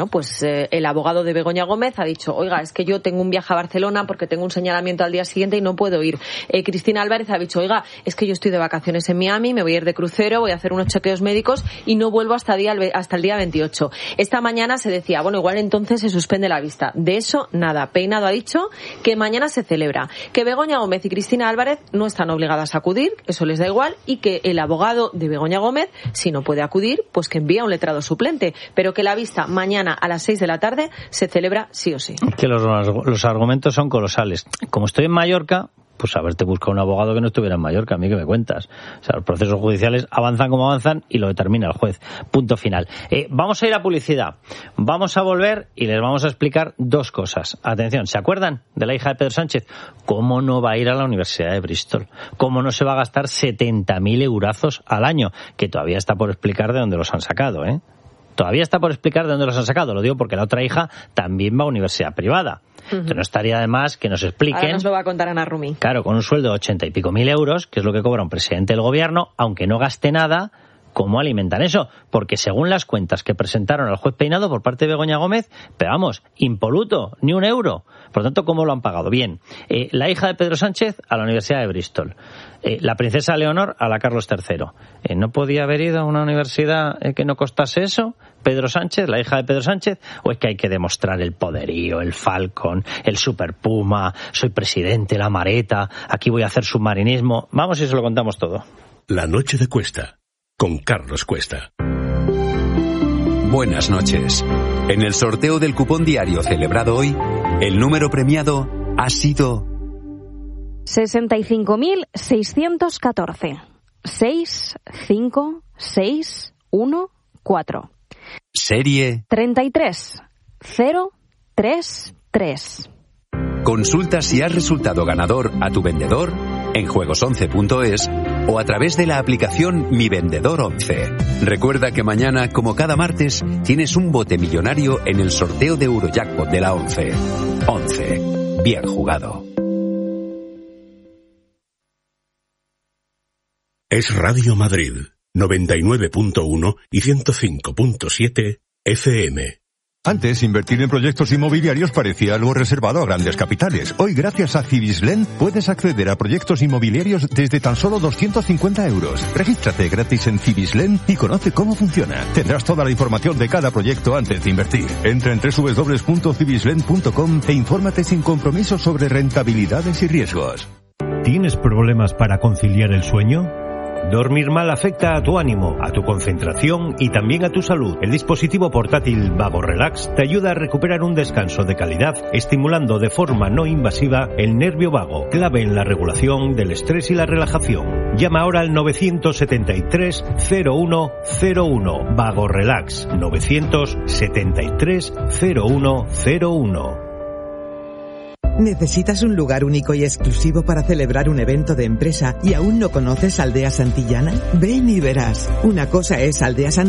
el abogado de Begoña Gómez ha dicho, oiga, es que yo tengo un viaje a Barcelona porque tengo un señalamiento al día siguiente y no puedo ir. Cristina Álvarez ha dicho, oiga, es que yo estoy de vacaciones en Miami, me voy a ir de crucero, voy a hacer unos chequeos médicos y no vuelvo hasta el día 28. Esta mañana se decía, bueno, igual entonces se suspende la vista. De eso, nada. Peinado ha dicho que mañana se celebra, que Begoña Gómez y Cristina Álvarez no están obligadas a acudir, eso les da igual, y que el abogado de Begoña Gómez, si no puede acudir, pues que envía un letrado suplente, pero que la vista mañana a las 6 de la tarde se celebra sí o sí. Que los argumentos son colosales. Como estoy en Mallorca, pues haberte buscado un abogado que no estuviera en Mallorca, a mí que me cuentas. O sea, los procesos judiciales avanzan como avanzan y lo determina el juez. Punto final. Vamos a ir a publicidad. Vamos a volver y les vamos a explicar dos cosas. Atención, ¿se acuerdan de la hija de Pedro Sánchez? ¿Cómo no va a ir a la Universidad de Bristol? ¿Cómo no se va a gastar 70.000 eurazos al año? Que todavía está por explicar de dónde los han sacado, ¿eh? Todavía está por explicar de dónde los han sacado. Lo digo porque la otra hija también va a universidad privada. Entonces no estaría de más que nos expliquen. Ahora nos lo va a contar Ana Rumi. Claro, con un sueldo de 80 y pico mil euros, que es lo que cobra un presidente del gobierno, aunque no gaste nada, ¿cómo alimentan eso? Porque según las cuentas que presentaron al juez Peinado por parte de Begoña Gómez, pero vamos, impoluto, ni un euro. Por lo tanto, ¿cómo lo han pagado? Bien, la hija de Pedro Sánchez a la Universidad de Bristol. La princesa Leonor a la Carlos III. ¿No podía haber ido a una universidad que no costase eso? Pedro Sánchez, la hija de Pedro Sánchez, o es que hay que demostrar el poderío, el Falcon, el Super Puma, soy presidente, la Mareta, aquí voy a hacer submarinismo? Vamos y se lo contamos todo. La noche de Cuesta, con Carlos Cuesta. Buenas noches. En el sorteo del cupón diario celebrado hoy, el número premiado ha sido 65.614. 65614. Serie 33033. Consulta si has resultado ganador a tu vendedor en juegos11.es o a través de la aplicación Mi Vendedor 11. Recuerda que mañana, como cada martes, tienes un bote millonario en el sorteo de Eurojackpot de la 11. 11. Bien jugado. Es Radio Madrid, 99.1 y 105.7 FM. Antes, invertir en proyectos inmobiliarios parecía algo reservado a grandes capitales. Hoy, gracias a Cibislen, puedes acceder a proyectos inmobiliarios desde tan solo 250 euros. Regístrate gratis en Cibislen y conoce cómo funciona. Tendrás toda la información de cada proyecto antes de invertir. Entra en www.cibislen.com e infórmate sin compromiso sobre rentabilidades y riesgos. ¿Tienes problemas para conciliar el sueño? Dormir mal afecta a tu ánimo, a tu concentración y también a tu salud. El dispositivo portátil Vago Relax te ayuda a recuperar un descanso de calidad, estimulando de forma no invasiva el nervio vago, clave en la regulación del estrés y la relajación. Llama ahora al 973 0101. Vago Relax, 973 0101. ¿Necesitas un lugar único y exclusivo para celebrar un evento de empresa y aún no conoces Aldea Santillana? Ven y verás. Una cosa es Aldea Santillana